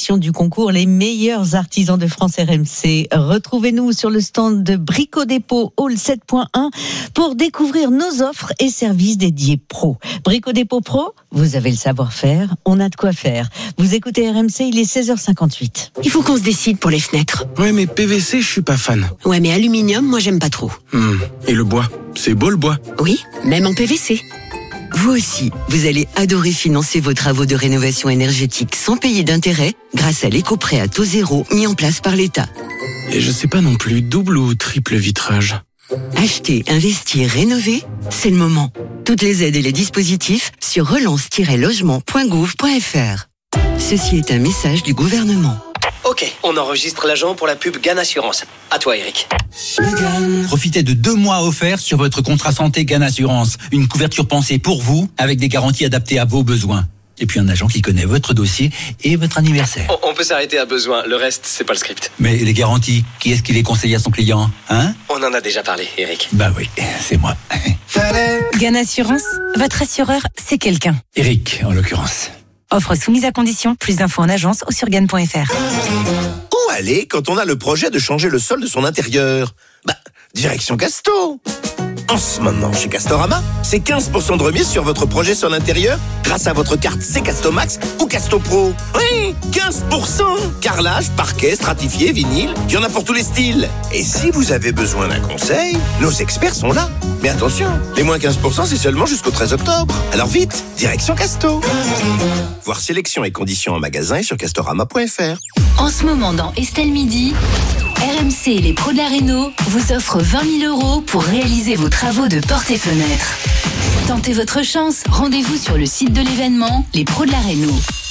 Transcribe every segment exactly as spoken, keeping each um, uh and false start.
édition du concours Les meilleurs artisans de France R M C. Retrouvez-nous sur le stand de Brico Dépôt Hall sept point un pour découvrir nos offres et services dédiés pro. Brico Dépôt Pro, vous avez le savoir-faire, on a de quoi faire. Vous écoutez R M C, il est seize heures cinquante-huit. Il faut qu'on se décide pour les fenêtres. Ouais, mais P V C, je suis pas fan. Ouais, mais aluminium, moi j'aime pas trop. Hum, Et le bois, c'est beau le bois. Oui, même en P V C. Vous aussi, vous allez adorer financer vos travaux de rénovation énergétique sans payer d'intérêt grâce à l'éco-prêt à taux zéro mis en place par l'État. Et je sais pas non plus, double ou triple vitrage. Acheter, investir, rénover, c'est le moment. Toutes les aides et les dispositifs sur relance tiret logement point gouv point f r. Ceci est un message du gouvernement. Ok, on enregistre l'agent pour la pub Gan Assurance. À toi, Eric. Profitez de deux mois offerts sur votre contrat santé Gan Assurance. Une couverture pensée pour vous, avec des garanties adaptées à vos besoins. Et puis un agent qui connaît votre dossier et votre anniversaire. On, on peut s'arrêter à besoin, le reste, c'est pas le script. Mais les garanties, qui est-ce qui les conseille à son client, hein? On en a déjà parlé, Eric. Bah oui, c'est moi. Gan Assurance, votre assureur, c'est quelqu'un. Eric, en l'occurrence. Offre soumise à condition. Plus d'infos en agence ou sur gan point f r. Où aller quand on a le projet de changer le sol de son intérieur? Bah, direction Casto. En ce moment, chez Castorama, c'est quinze pour cent de remise sur votre projet sol intérieur grâce à votre carte C Casto Max ou Casto Pro. Oui, quinze pour cent. Carrelage, parquet, stratifié, vinyle, il y en a pour tous les styles. Et si vous avez besoin d'un conseil, nos experts sont là. Mais attention, les moins quinze pour cent, c'est seulement jusqu'au treize octobre. Alors vite, direction Casto. Voir sélection et conditions en magasin et sur castorama point f r. En ce moment, dans Estelle Midi, R M C et les pros de la réno vous offrent vingt mille euros pour réaliser vos travaux de portes et fenêtres. Tentez votre chance, rendez-vous sur le site de l'événement Les pros de la réno.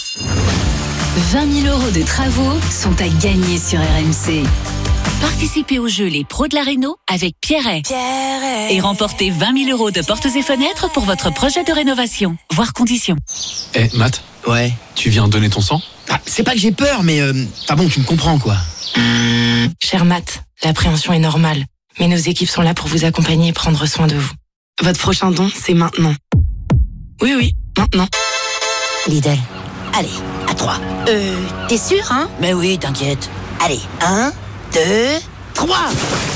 vingt mille euros de travaux sont à gagner sur R M C. Participez au jeu Les pros de la réno avec Pierret. Pierret. Et remportez vingt mille euros de portes et fenêtres pour votre projet de rénovation. Voir conditions. Eh, Matt, Ouais. tu viens donner ton sang? Ah, c'est pas que j'ai peur, mais euh, enfin bon, tu me comprends quoi. Cher Matt, l'appréhension est normale, mais nos équipes sont là pour vous accompagner et prendre soin de vous. Votre prochain don, c'est maintenant. Oui, oui, maintenant. Lidl, allez, à trois. Euh, t'es sûr, hein? Mais oui, t'inquiète. Allez, un, deux, trois.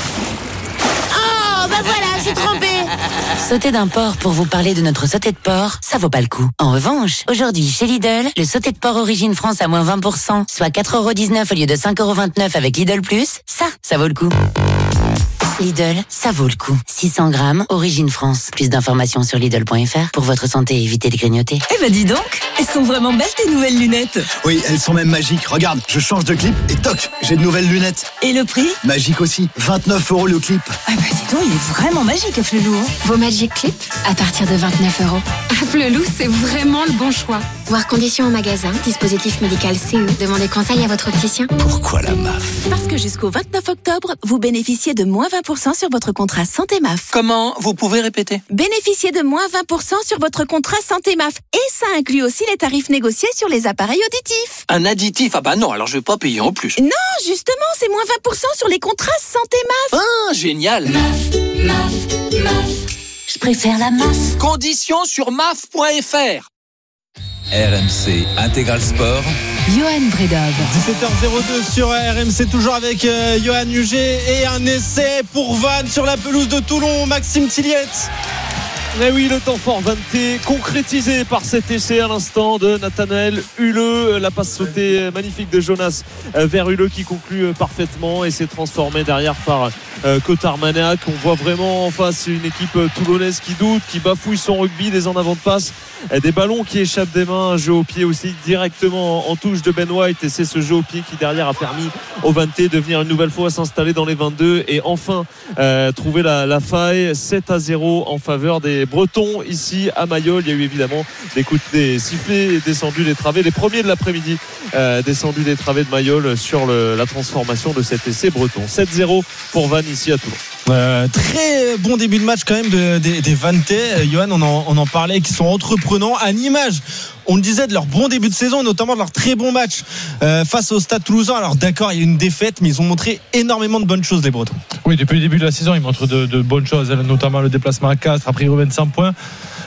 Oh, bah voilà, j'ai trompé. Sauter d'un porc pour vous parler de notre sauté de porc, ça vaut pas le coup. En revanche, aujourd'hui, chez Lidl, le sauté de porc Origine France à moins vingt pour cent, soit quatre euros dix-neuf au lieu de cinq euros vingt-neuf avec Lidl Plus, ça, ça vaut le coup. Lidl, ça vaut le coup. six cents grammes, Origine France. Plus d'informations sur Lidl point f r pour votre santé et éviter de grignoter. Eh ben dis donc, elles sont vraiment belles tes nouvelles lunettes. Oui, elles sont même magiques. Regarde, je change de clip et toc, j'ai de nouvelles lunettes. Et le prix? Magique aussi, vingt-neuf euros le clip. Ah bah dis donc, il est vraiment magique, Flelou. Hein. Vos Magic Clips à partir de vingt-neuf euros. Flelou, c'est vraiment le bon choix. Voir conditions en magasin, dispositif médical C E. Demandez conseil à votre opticien. Pourquoi la M A F? Parce que jusqu'au vingt-neuf octobre, vous bénéficiez de moins vingt pour cent sur votre contrat Santé M A F. Comment? Vous pouvez répéter? Bénéficiez de moins vingt pour cent sur votre contrat Santé M A F. Et ça inclut aussi les tarifs négociés sur les appareils auditifs. Un additif? Ah bah non, alors je vais pas payer en plus. Non, justement, c'est moins vingt pour cent sur les contrats Santé M A F. Ah, génial. M A F, M A F, M A F. Je préfère la M A F. Conditions sur M A F point f r. R M C Intégral Sport. Johan Bredov. dix-sept heures deux sur R M C, toujours avec euh, Johan Huget et un essai pour Vannes sur la pelouse de Toulon, Maxime Tilliette. Mais oui, le temps fort vanté concrétisé par cet essai à l'instant de Nathanaël Huleux. La passe sautée magnifique de Jonas vers Huleux qui conclut parfaitement et s'est transformé derrière par Cotarmanac. On voit vraiment en face une équipe toulonnaise qui doute, qui bafouille son rugby, des en avant de passe, des ballons qui échappent des mains, un jeu au pied aussi directement en touche de Ben White, et c'est ce jeu au pied qui derrière a permis au Vanté de venir une nouvelle fois s'installer dans les vingt-deux et enfin euh, trouver la, la faille. Sept à zéro en faveur des Bretons ici à Mayol. Il y a eu évidemment des coups des sifflets descendus des travées, les premiers de l'après-midi euh, descendus des travées de Mayol sur le, la transformation de cet essai breton. sept zéro pour Vannes ici à Toulon. Euh, très bon début de match quand même de, de, des Vantais. Euh, Johan, on en, on en parlait, qui sont entreprenants à l'image, on le disait, de leur bon début de saison, notamment de leur très bon match euh, face au Stade Toulousain. Alors d'accord, il y a eu une défaite, mais ils ont montré énormément de bonnes choses, les Bretons. Oui, depuis le début de la saison, ils montrent de, de bonnes choses, notamment le déplacement à Castres, après ils reviennent cent points.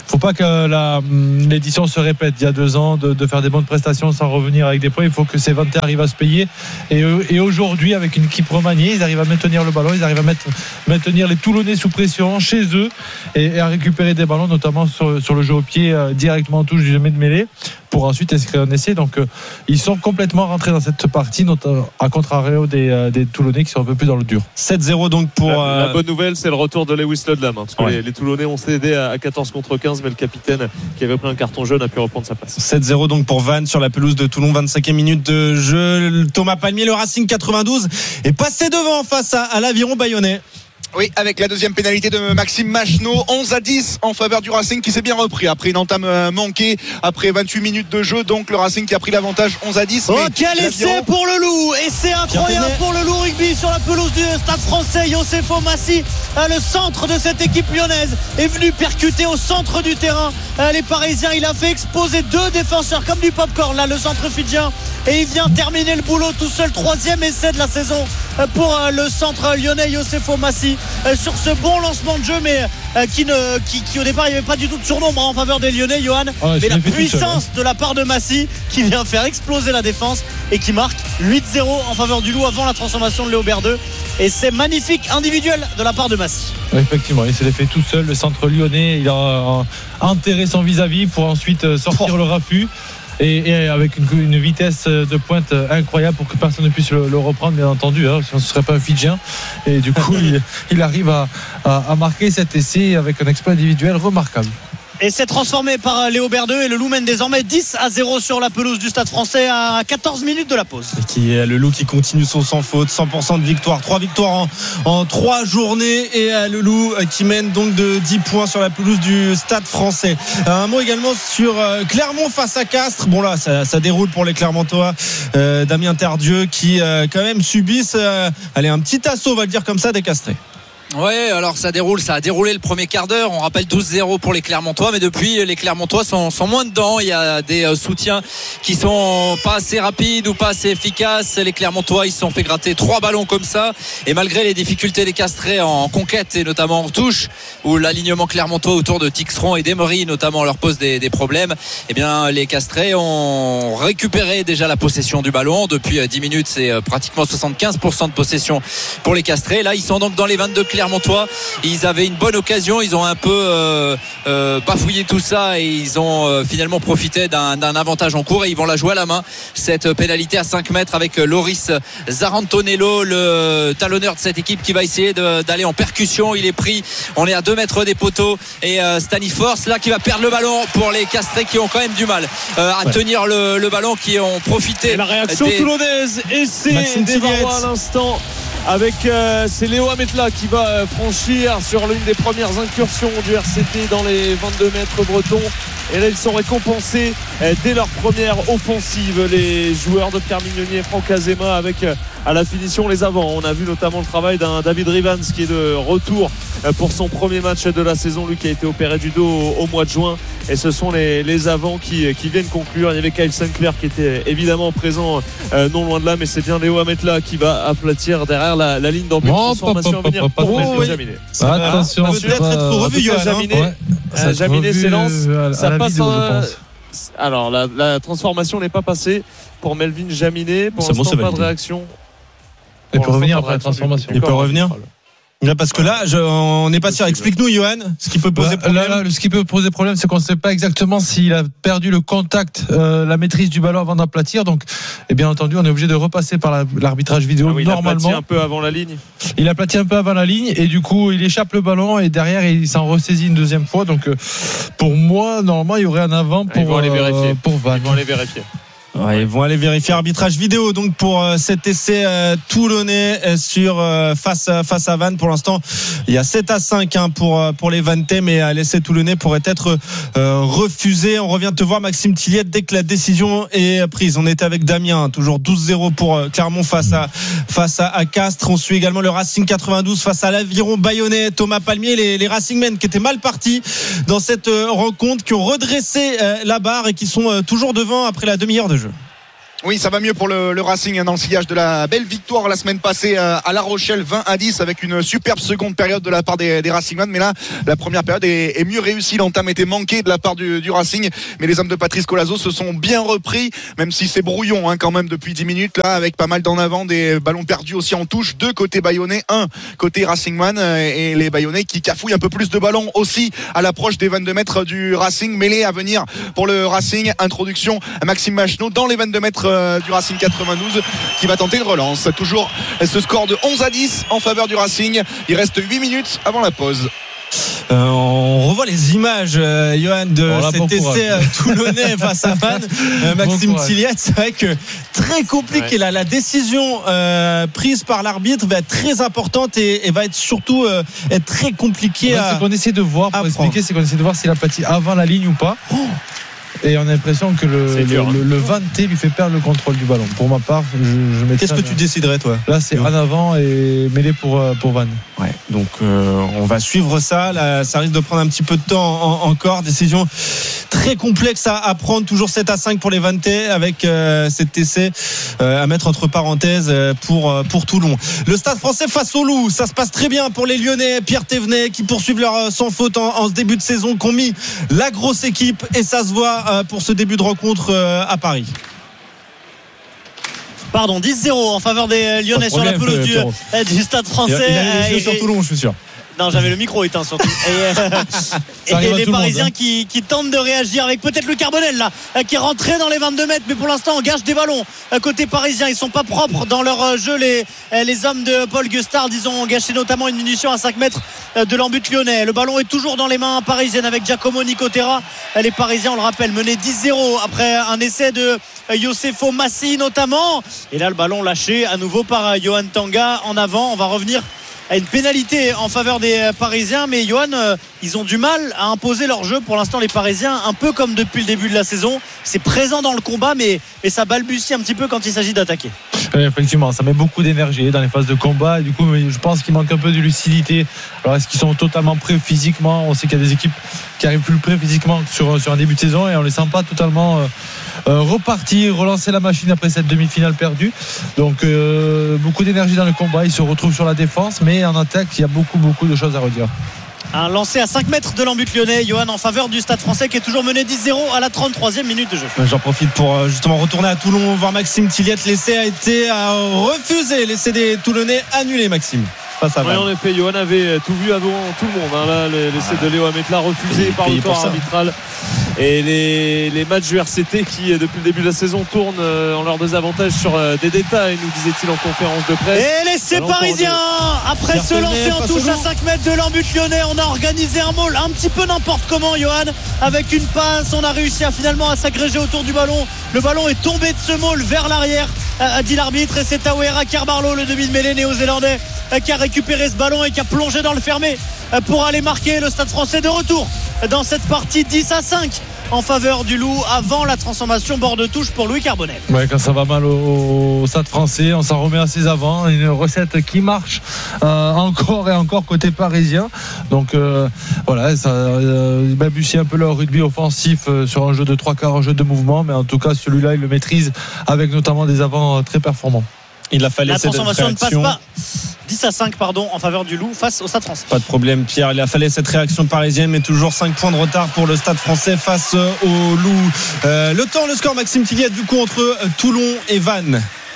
faut pas que la, l'édition se répète il y a deux ans de, de faire des bonnes prestations sans revenir avec des points. Il faut que ces vingt arrivent à se payer. Et, et aujourd'hui, avec une équipe remaniée, ils arrivent à maintenir le ballon, ils arrivent à mettre, maintenir les Toulonnais sous pression chez eux et, et à récupérer des ballons, notamment sur, sur le jeu au pied, euh, directement en touche du jamais de mêlée, pour ensuite inscrire un essai. Donc euh, ils sont complètement rentrés dans cette partie, notamment à contrario des, euh, des Toulonnais qui sont un peu plus dans le dur. sept zéro donc pour la, euh... la bonne nouvelle, c'est le retour de Lewis Ludlam, hein, parce que ouais. les, les Toulonnais ont cédé à quatorze contre quinze, mais le capitaine qui avait pris un carton jaune a pu reprendre sa place. sept zéro donc pour Vannes sur la pelouse de Toulon. Vingt-cinquième minute de jeu. Thomas Palmier, le Racing quatre-vingt-douze est passé devant face à, à l'Aviron Bayonnais. Oui, avec la deuxième pénalité de Maxime Machenaud, onze à dix en faveur du Racing qui s'est bien repris après une entame manquée, après vingt-huit minutes de jeu. Donc le Racing qui a pris l'avantage onze à dix. Oh, quel essai pour le Loup! Essai incroyable pour le Loup Rugby sur la pelouse du Stade Français. Youssefo Massi, le centre de cette équipe lyonnaise, est venu percuter au centre du terrain les Parisiens. Il a fait exploser deux défenseurs comme du popcorn, là, le centre fidjien. Et il vient terminer le boulot tout seul. Troisième essai de la saison pour le centre lyonnais, Youssefo Massi, sur ce bon lancement de jeu, mais qui, ne, qui, qui au départ il n'y avait pas du tout de surnombre en faveur des Lyonnais, Johan. Ouais, mais la puissance seul, hein. de la part de Massi qui vient faire exploser la défense et qui marque huit zéro en faveur du Loup avant la transformation de Léo Berdeux. Et c'est magnifique individuel de la part de Massi. Ouais, effectivement, il s'est fait tout seul. Le centre lyonnais, il a enterré son vis-à-vis pour ensuite sortir oh. le raffut. Et, et avec une, une vitesse de pointe incroyable pour que personne ne puisse le, le reprendre, bien entendu, hein, ce ne serait pas un Fidjien. Et du coup il, il arrive à, à, à marquer cet essai avec un exploit individuel remarquable. Et c'est transformé par Léo Berdeux et le Loup mène désormais dix à zéro sur la pelouse du Stade Français à quatorze minutes de la pause. Et qui est le Loup qui continue son sans faute, cent pour cent de victoire, trois victoires en, en trois journées et le Loup qui mène donc de dix points sur la pelouse du Stade Français. Un mot également sur Clermont face à Castres. Bon là, ça, ça déroule pour les Clermontois. Euh, Damien Tardieu qui euh, quand même subissent euh, allez, un petit assaut, on va le dire comme ça, des Castrés. Ouais, alors ça déroule, ça a déroulé le premier quart d'heure. On rappelle douze zéro pour les Clermontois, mais depuis les Clermontois sont, sont moins dedans. Il y a des euh, soutiens qui sont pas assez rapides ou pas assez efficaces. Les Clermontois, ils se sont fait gratter trois ballons comme ça. Et malgré les difficultés des Castrés en conquête et notamment en touche, où l'alignement Clermontois autour de Tixeron et d'Emery notamment leur pose des, des problèmes, eh bien les Castrés ont récupéré déjà la possession du ballon. Depuis dix minutes, c'est pratiquement soixante-quinze pour cent de possession pour les Castrés. Là, ils sont donc dans les vingt-deux Clermontois. Ils avaient une bonne occasion, ils ont un peu euh, euh, bafouillé tout ça et ils ont euh, finalement profité d'un, d'un avantage en cours et ils vont la jouer à la main, cette pénalité à cinq mètres avec Loris Zarantonello, le talonneur de cette équipe qui va essayer de, d'aller en percussion. Il est pris, on est à deux mètres des poteaux et euh, Staniforce là qui va perdre le ballon pour les Castrés qui ont quand même du mal euh, à ouais. tenir le, le ballon, qui ont profité. Et la réaction des... toulonnaise et c'est des Varois à l'instant. Avec euh, c'est Léo Ametla qui va euh, franchir sur l'une des premières incursions du R C T dans les vingt-deux mètres bretons. Et là ils sont récompensés euh, dès leur première offensive, les joueurs de Pierre Mignoni et Franck Azema, avec euh, à la finition les avants. On a vu notamment le travail d'un David Rivans qui est de retour euh, pour son premier match de la saison, lui qui a été opéré du dos au, au mois de juin. Et ce sont les, les avants qui, qui viennent conclure. Il y avait Kyle Sinclair qui était évidemment présent euh, non loin de là, mais c'est bien Léo Ametla qui va aplatir derrière la, la ligne d'embut de transformation à venir pour Melvin Jaminet. Attention, ça peut-être être revu, Jaminet. Ouais, Jaminet s'élance, ça passe vidéo, un... Alors la, la transformation n'est pas passée pour Melvin Jaminet. Pour c'est l'instant, bon, pas de réaction. Il peut revenir après la transformation. Il peut revenir. Là, parce que là, je, on n'est pas sûr. Explique-nous, Johan, ce qui peut poser problème. Là, là, ce qui peut poser problème, c'est qu'on ne sait pas exactement s'il a perdu le contact, euh, la maîtrise du ballon avant d'aplatir. Donc, et bien entendu, on est obligé de repasser par la, l'arbitrage vidéo. Ah oui, normalement. Il a aplati un peu avant la ligne. Il a aplati un peu avant la ligne et du coup, il échappe le ballon et derrière, il s'en ressaisit une deuxième fois. Donc, euh, pour moi, normalement, il y aurait un avant pour, Ils vont aller vérifier. Euh, pour Vannes. Ils vont aller vérifier. Ouais, ils vont aller vérifier arbitrage vidéo donc pour euh, cet essai euh, toulonnais euh, sur euh, face à, face à Vannes. Pour l'instant, il y a sept à cinq hein, pour euh, pour les Vannetais, mais euh, l'essai toulonnais pourrait être euh, refusé. On revient te voir, Maxime Tilliette, dès que la décision est prise. On était avec Damien, toujours douze zéro pour euh, Clermont face à face à, à Castres. On suit également le Racing quatre-vingt-douze face à l'Aviron Bayonnais. Thomas Palmier, les, les Racingmen qui étaient mal partis dans cette euh, rencontre, qui ont redressé euh, la barre et qui sont euh, toujours devant après la demi-heure de jeu. Oui, ça va mieux pour le, le Racing dans le sillage de la belle victoire la semaine passée à La Rochelle, vingt à dix, avec une superbe seconde période de la part des, des Racingman. Mais là, la première période est, est mieux réussie. L'entame était manquée de la part du, du Racing, mais les hommes de Patrice Colazo se sont bien repris, même si c'est brouillon hein, quand même depuis dix minutes là, avec pas mal d'en avant, des ballons perdus aussi en touche, deux côté Bayonnais, un côté Racingman, et les Bayonnais qui cafouillent un peu plus de ballons aussi à l'approche des vingt-deux mètres du Racing. Mêlée à venir pour le Racing, introduction à Maxime Machenaud dans les vingt-deux mètres du Racing quatre-vingt-douze qui va tenter une relance. Toujours ce score de onze à dix en faveur du Racing. Il reste huit minutes avant la pause. Euh, on revoit les images, euh, Johan, de bon, cet essai euh, toulonnais face à Vannes. Euh, Maxime bon Tilliette, c'est vrai que très compliqué. Ouais. La, la décision euh, prise par l'arbitre va être très importante et, et va être surtout euh, être très compliquée. Ouais, à, c'est qu'on essaie de voir, pour expliquer, c'est qu'on essaie de voir s'il a pâti avant la ligne ou pas. Oh. Et on a l'impression que le, le, dur, hein. le, le vingt T lui fait perdre le contrôle du ballon. Pour ma part, je, je mettrais. Qu'est-ce que tu déciderais, toi? Là, c'est en avant et mêlé pour, pour Vannes. Ouais, donc euh, on va suivre ça. Là, ça risque de prendre un petit peu de temps en, encore. Décision très complexe à, à prendre. Toujours sept à cinq pour les Vannes avec euh, cet essai euh, à mettre entre parenthèses pour, pour Toulon. Le Stade Français face au Loup. Ça se passe très bien pour les Lyonnais. Pierre Thévenet qui poursuivent leur sans faute en, en ce début de saison, qui ont mis la grosse équipe et ça se voit pour ce début de rencontre à Paris. Pardon, dix zéro en faveur des Lyonnais sur la pelouse du, du Stade Français. Il a les yeux sur Toulon, je suis sûr. Non, j'avais le micro éteint surtout. Et, euh, et les Parisiens monde, hein. qui, qui tentent de réagir avec peut-être le Carbonel là, qui est rentré dans les vingt-deux mètres, mais pour l'instant on gâche des ballons. Côté parisien, ils sont pas propres dans leur jeu. Les, les hommes de Paul Gustard, ils ont gâché notamment une munition à cinq mètres de l'embut lyonnais. Le ballon est toujours dans les mains parisiennes avec Giacomo Nicotera. Les Parisiens, on le rappelle, menaient dix zéro après un essai de Yosefo Massi notamment. Et là, le ballon lâché à nouveau par Johan Tanga en avant. On va revenir à une pénalité en faveur des Parisiens, mais Johan, euh, ils ont du mal à imposer leur jeu pour l'instant, les Parisiens, un peu comme depuis le début de la saison. C'est présent dans le combat, mais, mais ça balbutie un petit peu quand il s'agit d'attaquer. Oui, effectivement, ça met beaucoup d'énergie dans les phases de combat et du coup je pense qu'il manque un peu de lucidité. Alors est-ce qu'ils sont totalement prêts physiquement? On sait qu'il y a des équipes qui arrivent plus près physiquement sur, sur un début de saison et on les sent pas totalement euh, euh, repartir, relancer la machine après cette demi-finale perdue. Donc euh, beaucoup d'énergie dans le combat, ils se retrouvent sur la défense, mais en attaque il y a beaucoup beaucoup de choses à redire. Un lancé à cinq mètres de l'embut lyonnais, Johan, en faveur du Stade Français qui est toujours mené dix zéro à la trente-troisième minute de jeu. J'en profite pour justement retourner à Toulon, voir Maxime Tilliette. L'essai a été refusé, l'essai des Toulonnais annulé, Maxime. Oui, en effet, Johan avait tout vu avant tout le monde. Hein. Là, l'essai de Léo Ametla refusé par le corps arbitral. Et les, les matchs du R C T qui, depuis le début de la saison, tournent en leur désavantage sur des détails, nous disait-il en conférence de presse. Et l'essai parisien après ce lancer en touche à cinq mètres de l'embut lyonnais, on a organisé un maul un petit peu n'importe comment, Johan, avec une passe. On a réussi à finalement à s'agréger autour du ballon. Le ballon est tombé de ce maul vers l'arrière, a dit l'arbitre, et c'est Tawera Kerbarlo, le demi-mêlée néo-zélandais, qui a récupéré ce ballon et qui a plongé dans le fermé pour aller marquer. Le Stade Français de retour dans cette partie dix à cinq en faveur du Loup avant la transformation bord de touche pour Louis Carbonel. Ouais, quand ça va mal au, au Stade Français, on s'en remet à ses avants. Une recette qui marche euh, encore et encore côté parisien. Donc euh, voilà, ça euh, balbutie un peu leur rugby offensif euh, sur un jeu de trois quarts, un jeu de mouvement, mais en tout cas celui-là il le maîtrise avec notamment des avants euh, très performants. Il a fallu la transformation ne passe pas. dix à cinq pardon en faveur du Loup face au Stade Français. Pas de problème, Pierre, il a fallu cette réaction parisienne, mais toujours cinq points de retard pour le Stade Français face au Loup. Euh, le temps, le score, Maxime Tilliette, du coup entre Toulon et Vannes.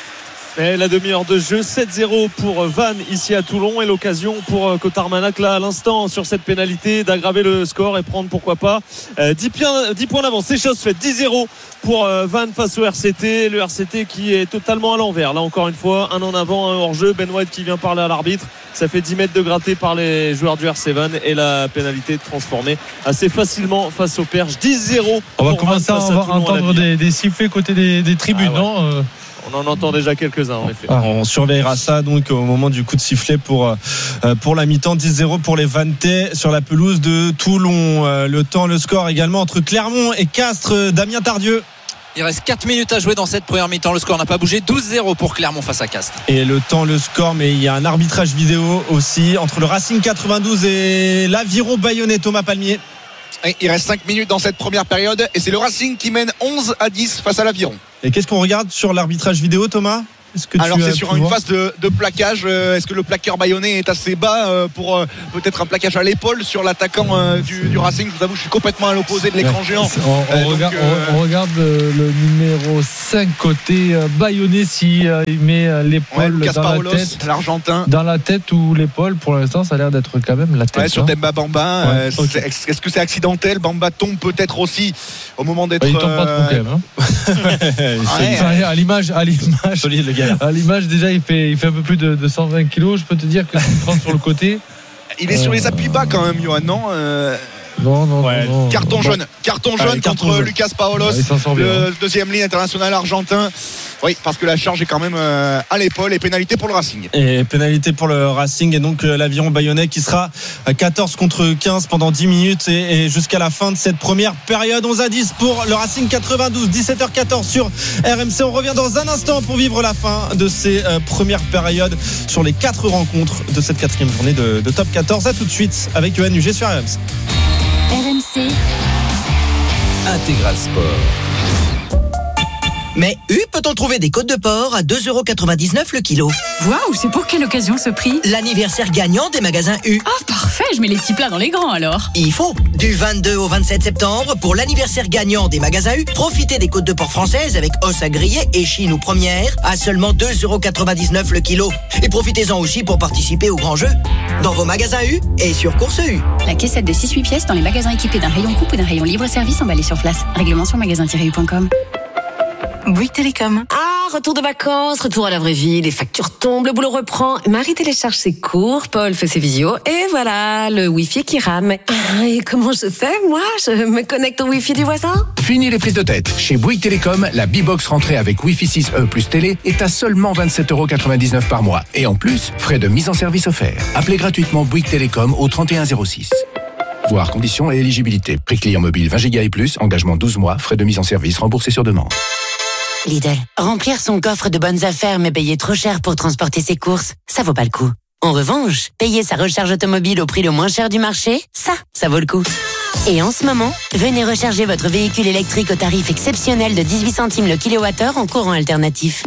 Et la demi-heure de jeu, sept zéro pour Vannes ici à Toulon, et l'occasion pour Cotarmanac là à l'instant sur cette pénalité d'aggraver le score et prendre pourquoi pas euh, dix, dix points d'avance. C'est chose faite, dix zéro pour euh, Vannes face au R C T. Le R C T qui est totalement à l'envers. Là encore une fois, un en avant, un hors-jeu. Ben White qui vient parler à l'arbitre. Ça fait dix mètres de gratté par les joueurs du R C Vannes et la pénalité transformée assez facilement face aux Perches. dix zéro. On va commencer à, à entendre des, des sifflets côté des, des tribunes, ah ouais. non euh... On en entend déjà quelques-uns en effet. Ah, on surveillera ça donc au moment du coup de sifflet pour, euh, pour la mi-temps. Dix zéro pour les Vannetais sur la pelouse de Toulon. Euh, le temps, le score également entre Clermont et Castres. Damien Tardieu. Il reste quatre minutes à jouer dans cette première mi-temps. Le score n'a pas bougé. douze zéro pour Clermont face à Castres. Et le temps, le score, mais il y a un arbitrage vidéo aussi entre le Racing quatre-vingt-douze et l'Aviron Bayonnais. Thomas Palmier. Et il reste cinq minutes dans cette première période et c'est le Racing qui mène onze à dix face à l'Aviron. Et qu'est-ce qu'on regarde sur l'arbitrage vidéo, Thomas ? Que Alors c'est sur une voir? phase de, de plaquage. Euh, est-ce que le plaqueur bayonnais est assez bas euh, pour euh, peut-être un plaquage à l'épaule sur l'attaquant euh, du, du Racing? Je vous avoue, je suis complètement à l'opposé de l'écran ouais. géant. On, on, euh, regarde, donc, euh... on, on regarde le, le numéro cinq côté euh, bayonnais si euh, il met euh, l'épaule ouais, dans Paulos, la tête, l'Argentin. Dans la tête ou l'épaule. Pour l'instant, ça a l'air d'être quand même la tête. Ouais, sur hein. Demba Bamba. Ouais, euh, okay. est-ce, est-ce que c'est accidentel? Bamba tombe peut-être aussi au moment d'être. Il tombe pas trop quand même. Hein. ouais, ouais. À l'image, à l'image, solide le gars. À l'image déjà, il fait, il fait un peu plus de, de cent vingt kilos. Je peux te dire que s'il prend sur le côté. Il est euh... sur les appuis bas quand même, Johan, non euh... Non, non, ouais. non, non. Carton jaune, bon. carton jaune Allez, contre carton jaune. Lucas Paulos, ouais, le deuxième ligne international argentin. Oui, parce que la charge est quand même euh, à l'épaule et pénalité pour le Racing. Et pénalité pour le Racing et donc euh, l'aviron bayonnais qui sera quatorze contre quinze pendant dix minutes et, et jusqu'à la fin de cette première période. onze à dix pour le Racing quatre-vingt-douze, dix-sept heures quatorze sur R M C. On revient dans un instant pour vivre la fin de ces euh, premières périodes sur les quatre rencontres de cette quatrième journée de, de Top quatorze. À tout de suite avec Johan Huget sur R M C. R M C Intégral Sport. Mais U, peut-on trouver des côtes de porc à deux euros quatre-vingt-dix-neuf le kilo? Waouh, c'est pour quelle occasion ce prix? L'anniversaire gagnant des magasins U. Ah, parfait, je mets les petits plats dans les grands alors. Il faut. Du vingt-deux au vingt-sept septembre, pour l'anniversaire gagnant des magasins U, profitez des côtes de porc françaises avec os à griller, échine ou première à seulement deux euros quatre-vingt-dix-neuf le kilo. Et profitez-en aussi pour participer au grand jeu dans vos magasins U et sur Course U. La caissette de six huit pièces dans les magasins équipés d'un rayon coupe ou d'un rayon libre-service emballé sur place. Règlement sur magasin tiret u point com. Bouygues Télécom. Ah, retour de vacances, retour à la vraie vie, les factures tombent, le boulot reprend. Marie télécharge ses cours, Paul fait ses visios, et voilà, le Wi-Fi qui rame. Ah, et comment je fais, moi? Je me connecte au Wi-Fi du voisin? Fini les prises de tête. Chez Bouygues Télécom, la B-Box rentrée avec Wi-Fi six E plus télé est à seulement vingt-sept euros quatre-vingt-dix-neuf par mois. Et en plus, frais de mise en service offerts. Appelez gratuitement Bouygues Télécom au trente et un zéro six. Voir conditions et éligibilité. Prix client mobile vingt giga et plus, engagement douze mois, frais de mise en service remboursés sur demande. Lidl, remplir son coffre de bonnes affaires mais payer trop cher pour transporter ses courses, ça vaut pas le coup. En revanche, payer sa recharge automobile au prix le moins cher du marché, ça, ça vaut le coup. Et en ce moment, venez recharger votre véhicule électrique au tarif exceptionnel de dix-huit centimes le kilowattheure en courant alternatif.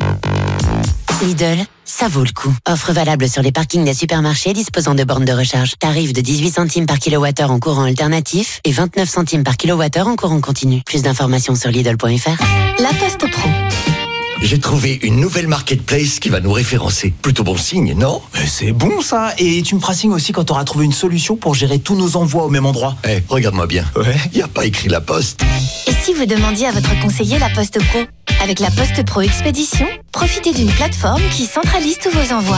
Lidl, ça vaut le coup. Offre valable sur les parkings des supermarchés disposant de bornes de recharge. Tarif de dix-huit centimes par kilowattheure en courant alternatif et vingt-neuf centimes par kilowattheure en courant continu. Plus d'informations sur Lidl point F R. La Poste Pro. J'ai trouvé une nouvelle marketplace qui va nous référencer. Plutôt bon signe, non? Mais c'est bon ça. Et tu me feras signe aussi quand tu auras trouvé une solution pour gérer tous nos envois au même endroit. Eh, hey, regarde-moi bien. Ouais. Y a pas écrit La Poste. Et si vous demandiez à votre conseiller La Poste Pro? Avec La Poste Pro Expédition, profitez d'une plateforme qui centralise tous vos envois.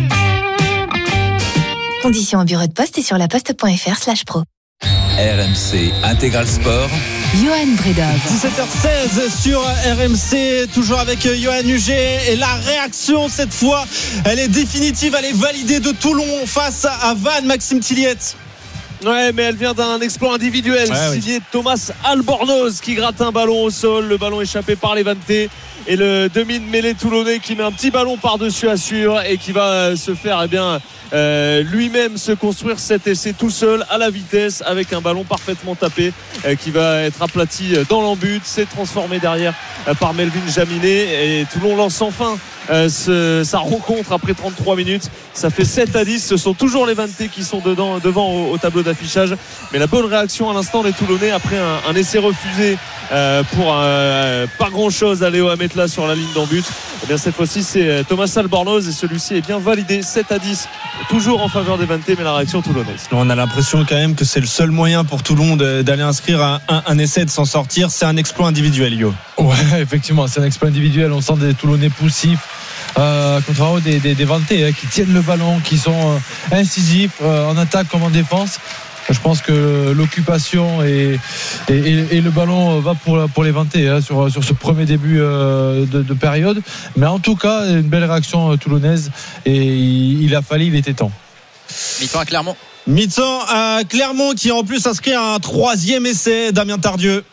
Conditions au bureau de poste et sur laposte point fr slash pro. R M C Intégral Sport. Johan Bredov. dix-sept heures seize sur R M C, toujours avec Johan Huget. Et la réaction cette fois, elle est définitive, elle est validée de Toulon face à Vannes, Maxime Tilliette. Ouais, mais elle vient d'un exploit individuel ouais, signé oui. Thomas Albornoz qui gratte un ballon au sol, le ballon échappé par les Vantais et le demi de mêlée toulonnais qui met un petit ballon par-dessus Assur et qui va se faire eh bien euh, lui-même se construire cet essai tout seul à la vitesse avec un ballon parfaitement tapé euh, qui va être aplati dans l'embut. C'est transformé derrière euh, par Melvin Jaminet et Toulon lance enfin euh, ce, sa rencontre après trente-trois minutes. Ça fait sept à dix. Ce sont toujours les Vantais qui sont dedans, devant au, au tableau d'affichage, mais la bonne réaction à l'instant des Toulonnais après un, un essai refusé euh, pour euh, pas grand chose à Léo Ametla sur la ligne d'embut. Et bien cette fois-ci c'est Thomas Albornoz et celui-ci est bien validé. Sept à dix toujours en faveur des Vantais, mais la réaction toulonnaise. On a l'impression quand même que c'est le seul moyen pour Toulon de, d'aller inscrire un, un, un essai de s'en sortir. C'est un exploit individuel, Yo. Ouais, effectivement, c'est un exploit individuel. On sent des Toulonnais poussifs. Euh, contrairement des, des, des Vantais hein, qui tiennent le ballon, qui sont euh, incisifs euh, en attaque comme en défense. Je pense que l'occupation et, et, et, et le ballon va pour, pour les Vantais hein, sur, sur ce premier début euh, de, de période. Mais en tout cas, une belle réaction euh, toulonnaise et il, il a fallu, il était temps. Mi-temps à Clermont. Mi-temps à Clermont qui en plus inscrit un troisième essai, Damien Tardieu.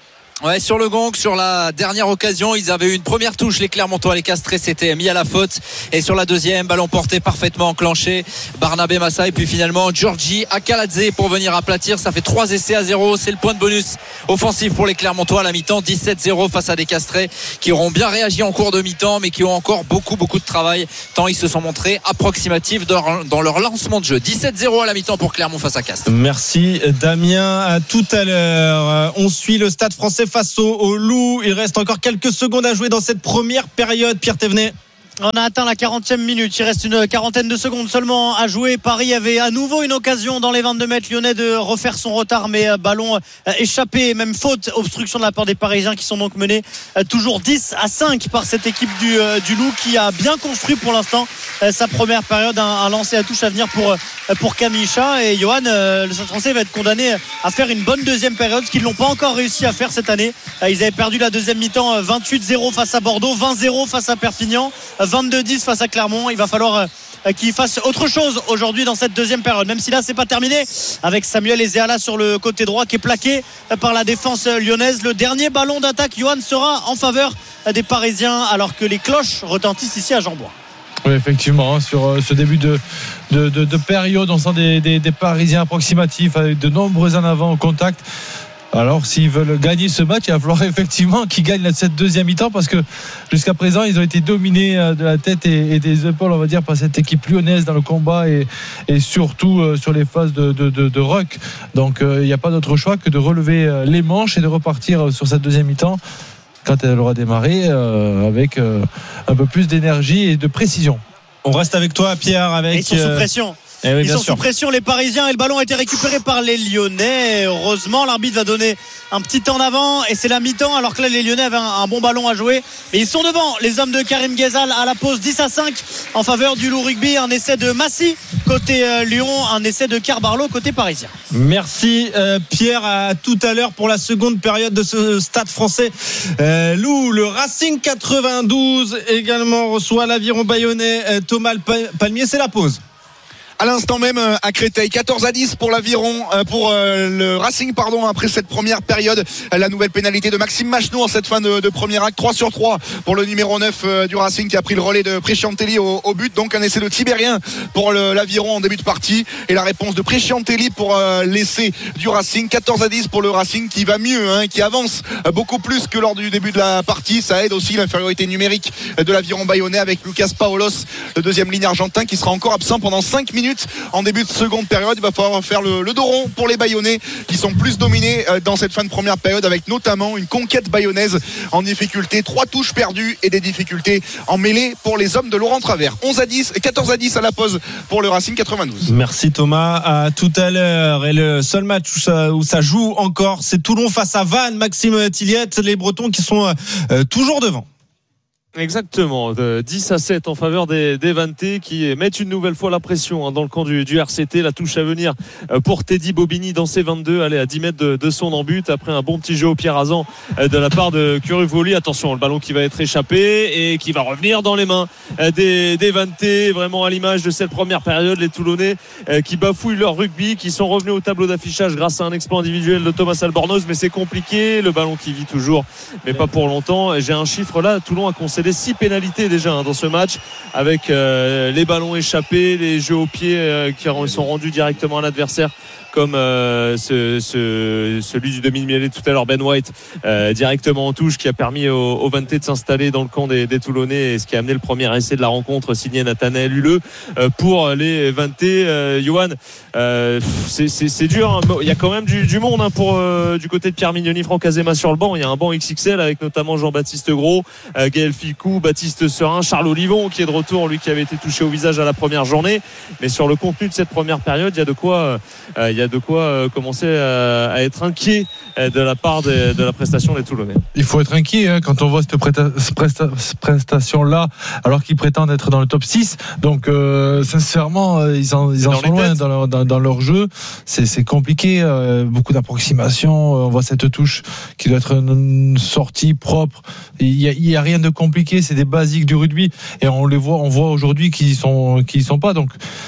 Ouais, sur le gong, sur la dernière occasion, ils avaient eu une première touche, les Clermontois, les Castrés s'étaient mis à la faute. Et sur la deuxième, ballon porté parfaitement enclenché, Barnabé Massa et puis finalement Giorgi Akaladze pour venir aplatir. Ça fait trois essais à zéro. C'est le point de bonus offensif pour les Clermontois à la mi-temps. dix-sept zéro face à des Castrés qui auront bien réagi en cours de mi-temps, mais qui ont encore beaucoup, beaucoup de travail tant ils se sont montrés approximatifs dans leur lancement de jeu. dix-sept zéro à la mi-temps pour Clermont face à Castres. Merci Damien. À tout à l'heure. On suit le Stade Français face au, au Loup. Il reste encore quelques secondes à jouer dans cette première période. Pierre Thévenet. On a atteint la quarantième minute. Il reste une quarantaine de secondes seulement à jouer. Paris avait à nouveau une occasion dans les vingt-deux mètres lyonnais de refaire son retard, mais ballon échappé, même faute, obstruction de la part des Parisiens qui sont donc menés toujours dix à cinq par cette équipe du, du Loup qui a bien construit pour l'instant sa première période. Un, un lancer à touche à venir pour, pour Camille Chat. Et Johan, le Stade Français va être condamné à faire une bonne deuxième période, ce qu'ils n'ont pas encore réussi à faire cette année. Ils avaient perdu la deuxième mi-temps vingt-huit zéro face à Bordeaux, vingt zéro face à Perpignan, vingt-deux dix face à Clermont. Il va falloir qu'il fasse autre chose aujourd'hui dans cette deuxième période, même si là c'est pas terminé avec Samuel Ezeala sur le côté droit qui est plaqué par la défense lyonnaise. Le dernier ballon d'attaque, Johan, sera en faveur des Parisiens alors que les cloches retentissent ici à Jean-Bois. Oui, effectivement, sur ce début de, de, de, de période, on sent des, des, des Parisiens approximatifs avec de nombreux en avant au contact. Alors s'ils veulent gagner ce match, il va falloir effectivement qu'ils gagnent cette deuxième mi-temps, parce que jusqu'à présent ils ont été dominés de la tête et, et des épaules, on va dire, par cette équipe lyonnaise dans le combat et, et surtout euh, sur les phases de, de, de, de ruck. Donc il euh, n'y a pas d'autre choix que de relever les manches et de repartir sur cette deuxième mi-temps quand elle aura démarré euh, avec euh, un peu plus d'énergie et de précision. On reste avec toi, Pierre, avec... Et ils sont sous pression. Eh oui, Ils sont sûr. sous pression, les Parisiens, et le ballon a été récupéré par les Lyonnais. Heureusement, l'arbitre va donner un petit temps d'avant et c'est la mi-temps, alors que là les Lyonnais avaient un, un bon ballon à jouer, mais ils sont devant, les hommes de Karim Ghezal à la pause. Dix à cinq en faveur du Loup Rugby. Un essai de Massy côté euh, Lyon, un essai de Carbarlo côté parisien. Merci euh, Pierre. À tout à l'heure pour la seconde période de ce Stade Français euh, Loup. Le Racing quatre-vingt-douze également reçoit l'Aviron Bayonnais. euh, Thomas Palmier, c'est la pause. À l'instant même à Créteil, quatorze à dix pour l'Aviron, pour le Racing, pardon, après cette première période. La nouvelle pénalité de Maxime Machenou en cette fin de, de premier acte, trois sur trois pour le numéro neuf du Racing qui a pris le relais de Presciantelli au, au but. Donc un essai de Tibérien pour le, l'Aviron en début de partie et la réponse de Presciantelli pour euh, l'essai du Racing. quatorze à dix pour le Racing qui va mieux, hein, qui avance beaucoup plus que lors du début de la partie. Ça aide aussi l'infériorité numérique de l'Aviron Bayonnais avec Lucas Paolos, le deuxième ligne argentin, qui sera encore absent pendant cinq minutes en début de seconde période. Il va falloir faire le, le dos rond pour les Bayonnais qui sont plus dominés dans cette fin de première période, avec notamment une conquête bayonnaise en difficulté, trois touches perdues et des difficultés en mêlée pour les hommes de Laurent Travers. onze à dix, quatorze à dix à la pause pour le Racing quatre-vingt-douze. Merci Thomas, à tout à l'heure. Et le seul match où ça, où ça joue encore, c'est Toulon face à Vannes. Maxime Tilliette, les Bretons qui sont euh, toujours devant. Exactement, de dix à sept en faveur des, des Vantais qui mettent une nouvelle fois la pression hein, dans le camp du, du R C T. La touche à venir pour Teddy Bobigny dans ses vingt-deux, allez à dix mètres de, de son en-but après un bon petit jeu au pied rasant de la part de Curuvoli. Attention, le ballon qui va être échappé et qui va revenir dans les mains des, des Vantais, vraiment à l'image de cette première période. Les Toulonnais qui bafouillent leur rugby, qui sont revenus au tableau d'affichage grâce à un exploit individuel de Thomas Albornoz, mais c'est compliqué, le ballon qui vit toujours mais pas pour longtemps. J'ai un chiffre là, Toulon a concédé six pénalités déjà hein, dans ce match, avec euh, les ballons échappés, les jeux au pied euh, qui sont rendus directement à l'adversaire, comme euh, ce, ce, celui du demi-mêlée tout à l'heure, Ben White, euh, directement en touche, qui a permis aux, aux Vantais de s'installer dans le camp des, des Toulonnais, et ce qui a amené le premier essai de la rencontre signé Nathanaël Huleux euh, pour les Vantais. euh, Johan, euh, c'est, c'est, c'est dur hein. Il y a quand même du, du monde hein, pour, euh, du côté de Pierre Mignoni, Franck Azema sur le banc. Il y a un banc X X L avec notamment Jean-Baptiste Gros, euh, Gaël Ficou, Baptiste Serin, Charles Olivon qui est de retour, lui qui avait été touché au visage à la première journée. Mais sur le contenu de cette première période, il y a de quoi euh, il y a de quoi euh, commencer à, à être inquiet euh, de la part de, de la prestation des Toulonnais. Il faut être inquiet hein, quand on voit cette presta- presta- prestation là, alors qu'ils prétendent être dans le top six. Donc euh, sincèrement euh, ils en, ils en sont loin dans leur, dans, dans leur jeu. C'est, c'est compliqué, euh, beaucoup d'approximations. On voit cette touche qui doit être une sortie propre. Il y a, il y a rien de compliqué, c'est des basiques du rugby et on les voit, on voit aujourd'hui qu'ils sont qu'ils sont pas. Donc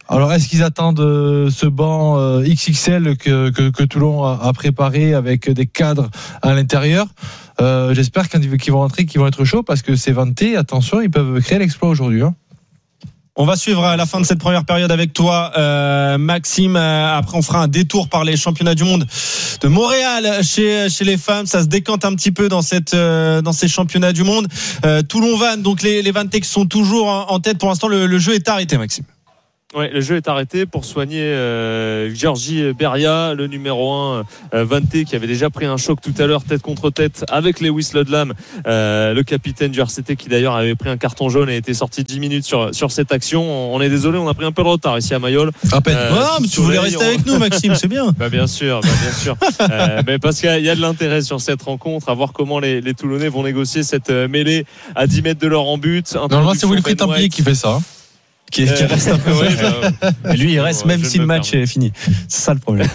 Alors, est-ce qu'ils attendent euh, ce banc euh, X X L que, que, que Toulon a, a préparé avec des cadres à l'intérieur? euh, J'espère qu'ils vont rentrer, qu'ils vont être chauds parce que c'est vanté. Attention, ils peuvent créer l'exploit aujourd'hui. Hein. On va suivre à la fin de cette première période avec toi, euh, Maxime. Après, on fera un détour par les championnats du monde de Montréal chez chez les femmes. Ça se décante un petit peu dans cette euh, dans ces championnats du monde. Euh, Toulon-Vannes, donc les les Vantais qui sont toujours en, en tête pour l'instant. Le, le jeu est arrêté, Maxime. Ouais, le jeu est arrêté pour soigner euh, Georgie Beria, le numéro un euh, Vanté, qui avait déjà pris un choc tout à l'heure tête contre tête avec Lewis Ludlam, euh, le capitaine du R C T, qui d'ailleurs avait pris un carton jaune et était sorti dix minutes sur, sur cette action. On est désolé, on a pris un peu de retard ici à Mayol. À peine. Euh, non, mais tu voulais rester on... avec nous, Maxime, c'est bien. Bah bien sûr, bah bien sûr. euh, mais parce qu'il y a de l'intérêt sur cette rencontre, à voir comment les, les Toulonnais vont négocier cette mêlée à dix mètres de leur en but. Normalement, c'est Wilfried Templier qui fait ça. Hein. Qui, qui reste un peu. Ouais, bah, lui, il reste même si le match est fini. C'est ça le problème.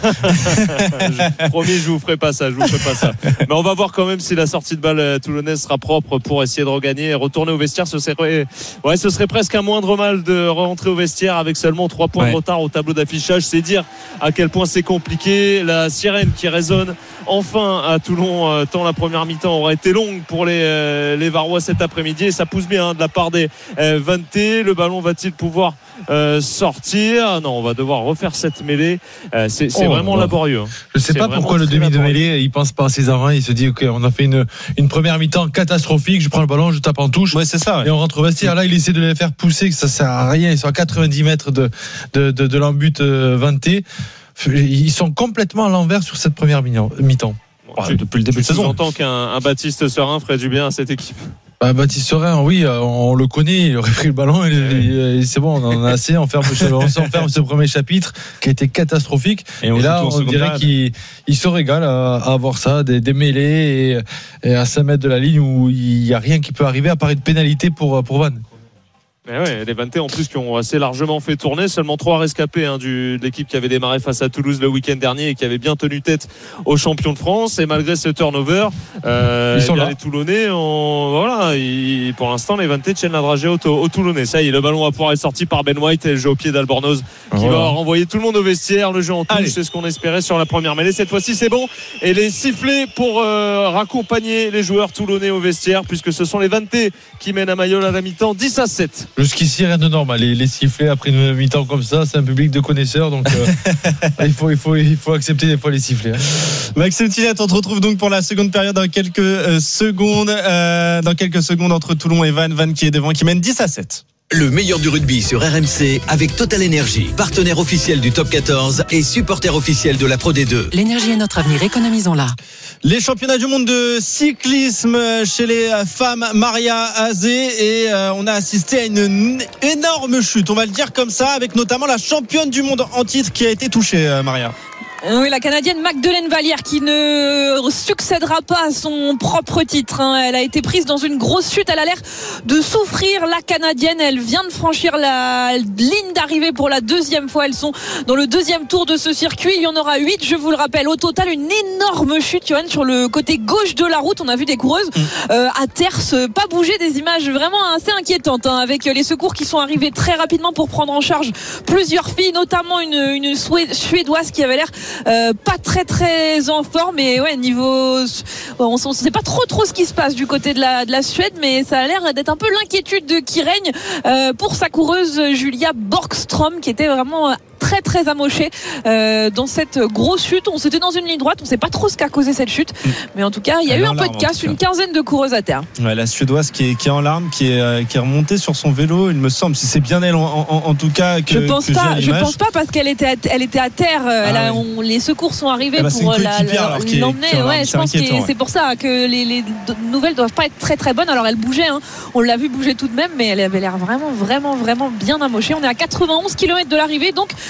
je, promis, je vous ferai pas ça. Je vous ferai pas ça. Mais on va voir quand même si la sortie de balle toulonnaise sera propre pour essayer de regagner et retourner au vestiaire. Ce serait, ouais, ce serait presque un moindre mal de rentrer au vestiaire avec seulement trois points ouais. de retard au tableau d'affichage. C'est dire à quel point c'est compliqué. La sirène qui résonne enfin à Toulon, tant la première mi-temps aura été longue pour les, les Varois cet après-midi. Et ça pousse bien hein, de la part des euh, Vanté. Le ballon va-t-il pouvoir euh, sortir? Non, on va devoir refaire cette mêlée. Euh, c'est c'est oh, vraiment oh. laborieux. Hein. Je sais c'est pas pourquoi le demi de mêlée, il pense pas à ses avant, il se dit ok, on a fait une, une première mi-temps catastrophique, je prends le ballon, je tape en touche. Ouais, c'est ça. Ouais. Et on rentre au vestiaire. Là, il essaie de les faire pousser, que ça sert à rien. Ils sont à quatre-vingt-dix mètres de, de, de, de l'embut euh, Vanté. Ils sont complètement à l'envers sur cette première mi-temps. Bon, tu, depuis le début de saison. J'entends qu'un un Baptiste Serein ferait du bien à cette équipe. Bah, Baptiste Serein, oui, on le connaît, il aurait pris le ballon, et, et, et c'est bon, on en a assez, on ferme, on ferme ce premier chapitre qui a été catastrophique. Et, et là, on dirait qu'il il se régale à, à avoir ça, des, des mêlées et, et à cinq mètres de la ligne où il n'y a rien qui peut arriver à part une pénalité pour, pour Vannes. Mais ouais, les Vantais en plus qui ont assez largement fait tourner, seulement trois rescapés hein, du, de l'équipe qui avait démarré face à Toulouse le week-end dernier et qui avait bien tenu tête aux champions de France. Et malgré ce turnover, euh, ils sont là. Les Toulonnais, on, voilà, ils, pour l'instant les Vantais tiennent la dragée au, au Toulonnais. Ça y est, le ballon va pouvoir être sorti par Ben White et le jeu au pied d'Albornoz qui voilà. va renvoyer tout le monde au vestiaire. Le jeu en touche, c'est ce qu'on espérait sur la première mêlée. Cette fois-ci, c'est bon. Et les sifflets pour euh, raccompagner les joueurs toulonnais au vestiaire, puisque ce sont les Vantais qui mènent à Mayol à la mi-temps dix à sept. Jusqu'ici, rien de normal. Les, les sifflets après une mi-temps comme ça, c'est un public de connaisseurs. Donc, euh, il, faut, il, faut, il faut accepter des fois les sifflets. Hein. Maxime Tillet, on te retrouve donc pour la seconde période dans quelques euh, secondes. Euh, dans quelques secondes entre Toulon et Vannes. Vannes qui est devant, qui mène dix à sept. Le meilleur du rugby sur R M C avec Total Energy, partenaire officiel du Top quatorze et supporter officiel de la Pro D deux. L'énergie est notre avenir, économisons-la. Les championnats du monde de cyclisme chez les femmes, Maria Azé, et euh, on a assisté à une énorme chute, on va le dire comme ça, avec notamment la championne du monde en titre qui a été touchée, euh, Maria. Oui, la Canadienne Magdeleine Vallière qui ne succédera pas à son propre titre. Hein. Elle a été prise dans une grosse chute. Elle a l'air de souffrir. La Canadienne, elle vient de franchir la ligne d'arrivée pour la deuxième fois. Elles sont dans le deuxième tour de ce circuit. Il y en aura huit, je vous le rappelle. Au total, une énorme chute, Johan, sur le côté gauche de la route. On a vu des coureuses euh, à terre se pas bouger, des images vraiment assez inquiétantes, hein, avec les secours qui sont arrivés très rapidement pour prendre en charge plusieurs filles, notamment une, une Suédoise qui avait l'air Euh, pas très très en forme, et ouais, niveau on ne sait pas trop trop ce qui se passe du côté de la, de la Suède, mais ça a l'air d'être un peu l'inquiétude qui règne euh, pour sa coureuse Julia Borgström, qui était vraiment très très amochée euh, dans cette grosse chute. On s'était dans une ligne droite, on ne sait pas trop ce qu'a causé cette chute, mais en tout cas il y a eu un peu de casse, une quinzaine de coureuses à terre. Ouais, la Suédoise qui est, qui est en larmes, qui est, euh, qui est remontée sur son vélo, il me semble, si c'est bien elle en, en, en tout cas que, je pense que pas, je pense pas, parce qu'elle était à, elle était à terre, ah, elle a, on, les secours sont arrivés eh ben, pour la, la, l'emmener. Ouais, je pense que ouais. c'est pour ça que les, les nouvelles doivent pas être très très bonnes. Alors elle bougeait, hein. On l'a vu bouger tout de même, mais elle avait l'air vraiment vraiment vraiment bien amochée. On est à quatre-vingt-onze kilomètres de l'arrivée, donc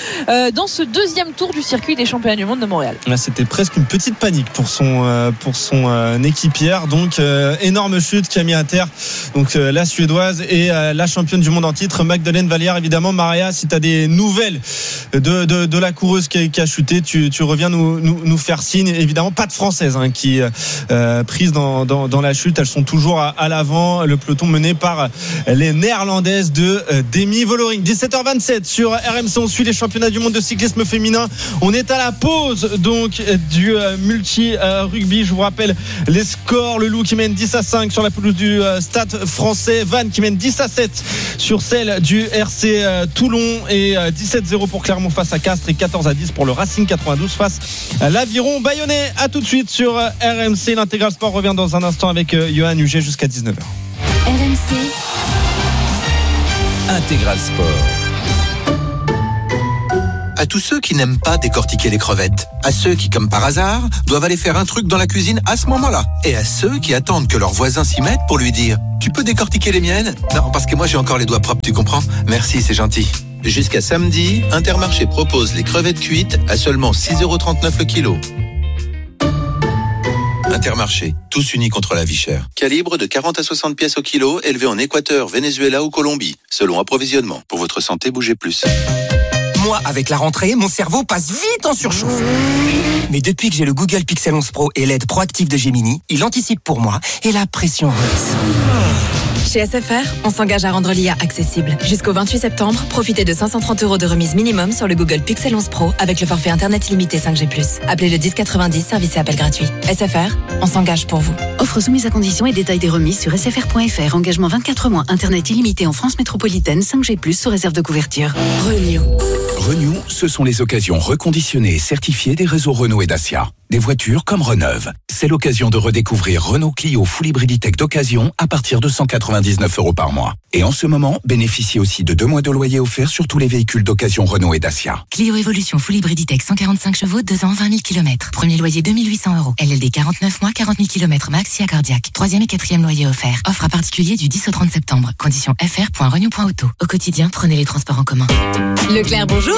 euh, dans ce deuxième tour du circuit des championnats du monde de Montréal. Là, c'était presque une petite panique pour son, euh, pour son euh, équipière. Donc, euh, énorme chute qui a mis à terre donc, euh, la Suédoise et euh, la championne du monde en titre, Magdalene Vallière. Évidemment, Maria, si tu as des nouvelles de, de, de la coureuse qui a, qui a chuté, tu, tu reviens nous, nous, nous faire signe. Évidemment, pas de Françaises hein, qui euh, prises dans, dans, dans la chute. Elles sont toujours à, à l'avant. Le peloton mené par les Néerlandaises de euh, Demi Vollering. dix-sept heures vingt-sept sur R M C. On suit les championnats du monde de cyclisme féminin. On est à la pause donc du euh, multi-rugby. Euh, Je vous rappelle les scores. Le Loup qui mène dix à cinq sur la pelouse du euh, Stade français. Vannes qui mène dix à sept sur celle du R C euh, Toulon. Et euh, dix-sept zéro pour Clermont face à Castres. Et quatorze à dix pour le Racing quatre-vingt-douze face à l'Aviron Bayonnais. À tout de suite sur euh, R M C. L'Intégral Sport revient dans un instant avec euh, Johan Huget jusqu'à dix-neuf heures. R M C Intégral Sport. À tous ceux qui n'aiment pas décortiquer les crevettes, à ceux qui, comme par hasard, doivent aller faire un truc dans la cuisine à ce moment-là, et à ceux qui attendent que leurs voisins s'y mettent pour lui dire « Tu peux décortiquer les miennes ?» Non, parce que moi j'ai encore les doigts propres, tu comprends ? Merci, c'est gentil. Jusqu'à samedi, Intermarché propose les crevettes cuites à seulement six euros trente-neuf le kilo. Intermarché, tous unis contre la vie chère. Calibre de quarante à soixante pièces au kilo, élevé en Équateur, Venezuela ou Colombie. Selon approvisionnement. Pour votre santé, bougez plus. Moi, avec la rentrée, mon cerveau passe vite en surchauffe. Mais depuis que j'ai le Google Pixel onze Pro et l'aide proactive de Gemini, il anticipe pour moi et la pression redescend. Chez S F R, on s'engage à rendre l'I A accessible. Jusqu'au vingt-huit septembre, profitez de cinq cent trente euros de remise minimum sur le Google Pixel onze Pro avec le forfait Internet illimité cinq G plus. Appelez le dix quatre-vingt-dix, service et appel gratuit. S F R, on s'engage pour vous. Offre soumise à conditions et détails des remises sur s f r point f r. Engagement vingt-quatre mois. Internet illimité en France métropolitaine, cinq G plus, sous réserve de couverture. Renew. Renew, ce sont les occasions reconditionnées et certifiées des réseaux Renault et Dacia. Des voitures comme Reneuve. C'est l'occasion de redécouvrir Renault Clio Full Hybrid E-Tech d'occasion à partir de cent quatre-vingt-dix-neuf euros par mois. Et en ce moment, bénéficiez aussi de deux mois de loyer offert sur tous les véhicules d'occasion Renault et Dacia. Clio Evolution Full Hybrid E-Tech cent quarante-cinq chevaux, deux ans, vingt mille kilomètres. Premier loyer deux mille huit cents euros. L L D quarante-neuf mois, quarante mille kilomètres max, si à cardiaque. Troisième et quatrième loyer offert. Offre à particulier du dix au trente septembre. Conditions f r point renew point auto. Au quotidien, prenez les transports en commun. Leclerc, bonjour.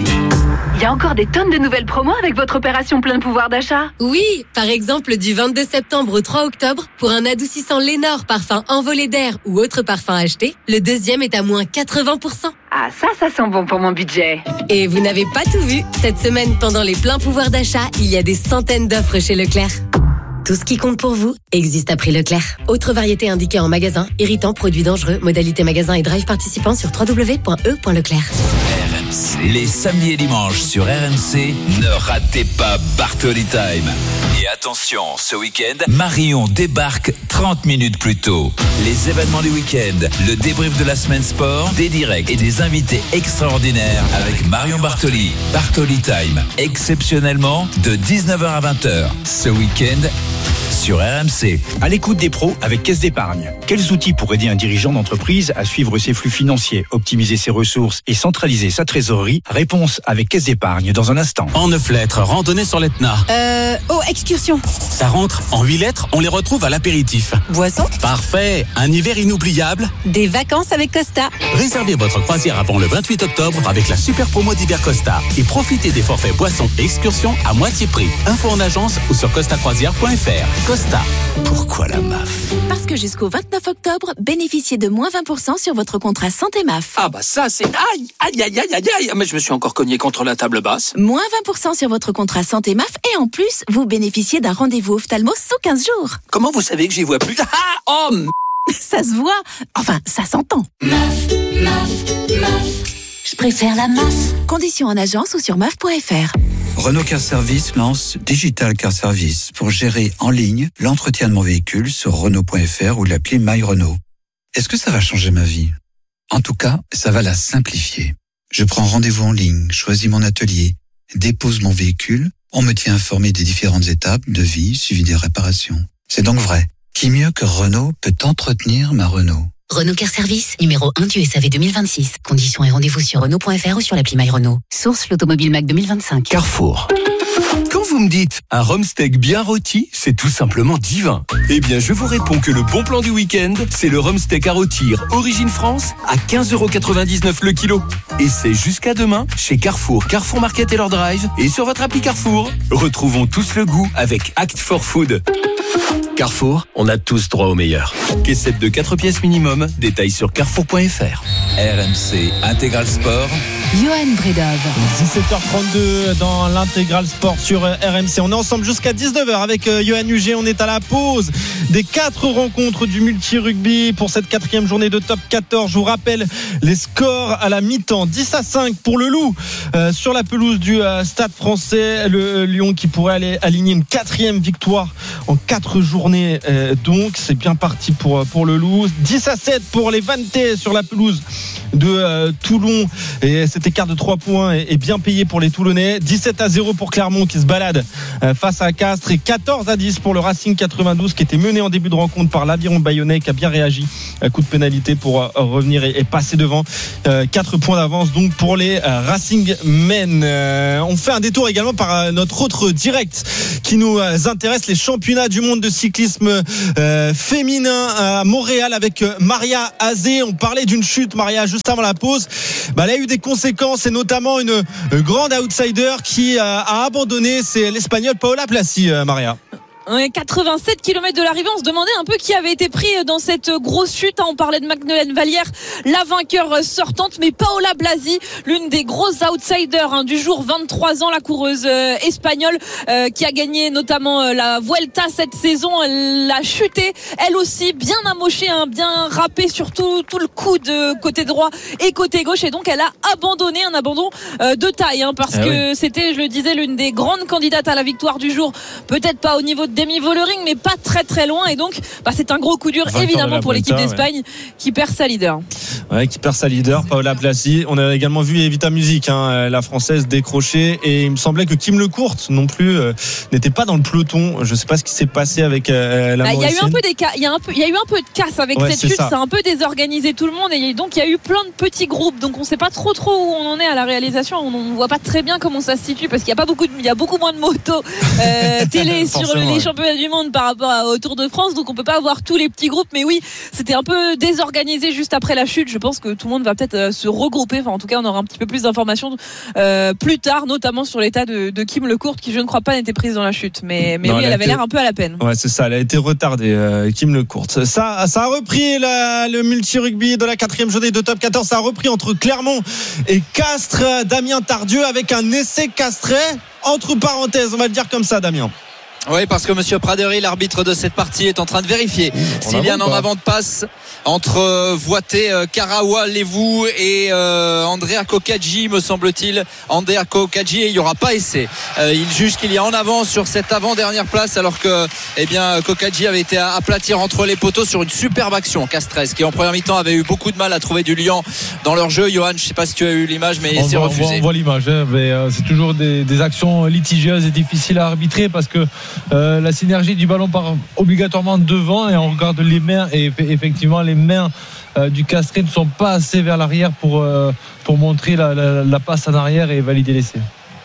Il y a encore des tonnes de nouvelles promos avec votre opération plein pouvoir d'achat. Oui, par exemple du vingt-deux septembre au trois octobre, pour un adoucissant Lénore parfum envolé d'air ou autre parfum acheté, le deuxième est à moins quatre-vingts pour cent. Ah ça, ça sent bon pour mon budget. Et vous n'avez pas tout vu. Cette semaine, pendant les pleins pouvoirs d'achat, il y a des centaines d'offres chez Leclerc. Tout ce qui compte pour vous existe à prix Leclerc. Autre variété indiquée en magasin, irritants, produits dangereux, modalité magasin et drive participant sur w w w point e point leclerc. R M C. Les samedis et dimanches sur R M C, ne ratez pas Bartoli Time. Et attention, ce week-end, Marion débarque trente minutes plus tôt. Les événements du week-end, le débrief de la semaine sport, des directs et des invités extraordinaires avec Marion Bartoli. Bartoli Time, exceptionnellement de dix-neuf heures à vingt heures. Ce week-end, sur R M C. À l'écoute des pros avec Caisse d'épargne. Quels outils pour aider un dirigeant d'entreprise à suivre ses flux financiers, optimiser ses ressources et centraliser sa trésorerie? Réponse avec Caisse d'épargne dans un instant. En neuf lettres, randonnée sur l'Etna. Euh, oh, excursion. Ça rentre. En huit lettres, on les retrouve à l'apéritif. Boisson. Parfait. Un hiver inoubliable. Des vacances avec Costa. Réservez votre croisière avant le vingt-huit octobre avec la super promo d'hiver Costa et profitez des forfaits boissons et excursions à moitié prix. Info en agence ou sur costa croisière point f r. Costa. Pourquoi la M A F? Parce que jusqu'au vingt-neuf octobre, bénéficiez de moins vingt pour cent sur votre contrat santé M A F. Ah bah ça c'est... Aïe, aïe, aïe, aïe, aïe, aïe. Mais je me suis encore cogné contre la table basse. Moins vingt pour cent sur votre contrat santé M A F et en plus, vous bénéficiez d'un rendez-vous ophtalmo sous quinze jours. Comment vous savez que j'y vois plus? Ah, oh m... Ça se voit. Enfin, ça s'entend. M A F, M A F, M A F. Je préfère la M A F. Conditions en agence ou sur M A F point f r. Renault Car Service lance Digital Car Service pour gérer en ligne l'entretien de mon véhicule sur Renault point f r ou l'appli My Renault. Est-ce que ça va changer ma vie? En tout cas, ça va la simplifier. Je prends rendez-vous en ligne, choisis mon atelier, dépose mon véhicule, on me tient informé des différentes étapes de vie suivi des réparations. C'est donc vrai. Qui mieux que Renault peut entretenir ma Renault? Renault Car Service, numéro un du S A V deux mille vingt-six. Conditions et rendez-vous sur Renault point f r ou sur l'appli My Renault. Source l'Automobile Mac deux mille vingt-cinq. Carrefour. Quand vous me dites un rhum steak bien rôti, c'est tout simplement divin. Eh bien, je vous réponds que le bon plan du week-end, c'est le rhum steak à rôtir Origine France à quinze euros quatre-vingt-dix-neuf le kilo. Et c'est jusqu'à demain chez Carrefour, Carrefour Market et leur drive et sur votre appli Carrefour. Retrouvons tous le goût avec Act for Food. Carrefour, on a tous droit au meilleur. Caissette de quatre pièces minimum, détails sur carrefour point f r. R M C Intégral Sport. Johan Bredov. dix-sept heures trente-deux dans l'Intégral Sport sur R M C. On est ensemble jusqu'à dix-neuf heures avec Johan Huget. On est à la pause des quatre rencontres du multi-rugby pour cette quatrième journée de top quatorze. Je vous rappelle les scores à la mi-temps. dix à cinq pour le Loup euh, sur la pelouse du euh, Stade Français. Le euh, Lyon qui pourrait aller aligner une quatrième victoire en quatre journées. Euh, donc c'est bien parti pour, pour le Loup. dix à sept pour les Vantais sur la pelouse de euh, Toulon. Et cet écart de trois points est, est bien payé pour les Toulonnais. dix-sept à zéro pour Clermont qui se balade euh, face à Castres. Et quatorze à dix pour le Racing quatre-vingt-douze qui était mené en début de rencontre par l'Aviron Bayonnais qui a bien réagi. Un coup de pénalité pour euh, revenir et, et passer devant. Euh, quatre points d'avance donc pour les euh, Racing Men. Euh, on fait un détour également par euh, notre autre direct qui nous euh, intéresse, les championnats du monde de cyclisme euh, féminin à Montréal avec euh, Maria Azé. On parlait d'une chute, Maria, juste avant la pause. Bah, elle a eu des conséquences et notamment une, une grande outsider qui a, a abandonné, c'est l'Espagnole Paola Placci, euh, Maria. Ouais, quatre-vingt-sept kilomètres de l'arrivée, on se demandait un peu qui avait été pris dans cette grosse chute. On parlait de Magdeleine Vallière, la vainqueur sortante, mais Paola Blasi, l'une des grosses outsiders hein, du jour, vingt-trois ans, la coureuse euh, espagnole euh, qui a gagné notamment euh, la Vuelta cette saison. Elle a chuté, elle aussi, bien amochée, hein, bien râpée sur tout, tout le coup de côté droit et côté gauche. Et donc elle a abandonné, un abandon euh, de taille, hein, parce ah que oui. C'était, je le disais, l'une des grandes candidates à la victoire du jour. Peut-être pas au niveau de Demi Vollering, mais pas très très loin. Et donc bah, c'est un gros coup dur évidemment pour l'équipe d'Espagne ouais. qui perd sa leader ouais, qui perd sa leader Paola Placci. On a également vu Evita Music hein, la française décrocher, et il me semblait que Kim Lecourt non plus euh, n'était pas dans le peloton. Je ne sais pas ce qui s'est passé avec euh, la bah, Mauricienne. Il y a eu un peu des cas, il y a un peu il y a eu un peu de casse avec ouais, cette chute, ça. ça a un peu désorganisé tout le monde, et donc il y a eu plein de petits groupes, donc on ne sait pas trop trop où on en est à la réalisation. On ne voit pas très bien comment ça se situe parce qu'il y a pas beaucoup de, il y a beaucoup moins de motos euh, télé sur les championnats du monde par rapport à, au Tour de France, donc on peut pas avoir tous les petits groupes, mais oui, c'était un peu désorganisé juste après la chute. Je pense que tout le monde va peut-être euh, se regrouper, enfin en tout cas on aura un petit peu plus d'informations euh, plus tard, notamment sur l'état de, de Kim Lecourt qui je ne crois pas n'était prise dans la chute, mais, mais non, oui elle, elle avait été... l'air un peu à la peine. Ouais c'est ça, elle a été retardée euh, Kim Lecourt. Ça, ça a repris la, le multi-rugby de la quatrième journée de top quatorze, ça a repris entre Clermont et Castres. Damien Tardieu avec un essai castré, entre parenthèses on va le dire comme ça Damien. Oui, parce que Monsieur Pradery, l'arbitre de cette partie, est en train de vérifier s'il y a un en avant de passe entre euh, Voité, euh, Karawa, Levou et euh, Andrea Kokadji, me semble-t-il. Andrea Kokadji, et il n'y aura pas essai. Euh, il juge qu'il y a en avant sur cette avant-dernière place, alors que eh bien, Kokadji avait été à aplatir entre les poteaux sur une superbe action. Castres, qui en première mi-temps avait eu beaucoup de mal à trouver du liant dans leur jeu. Johan, je ne sais pas si tu as eu l'image, mais on c'est voit, refusé. On voit l'image, hein, mais euh, c'est toujours des, des actions litigieuses et difficiles à arbitrer parce que Euh, la synergie du ballon part obligatoirement devant et on regarde les mains et effectivement les mains euh, du castré ne sont pas assez vers l'arrière pour, euh, pour montrer la, la, la passe en arrière et valider l'essai.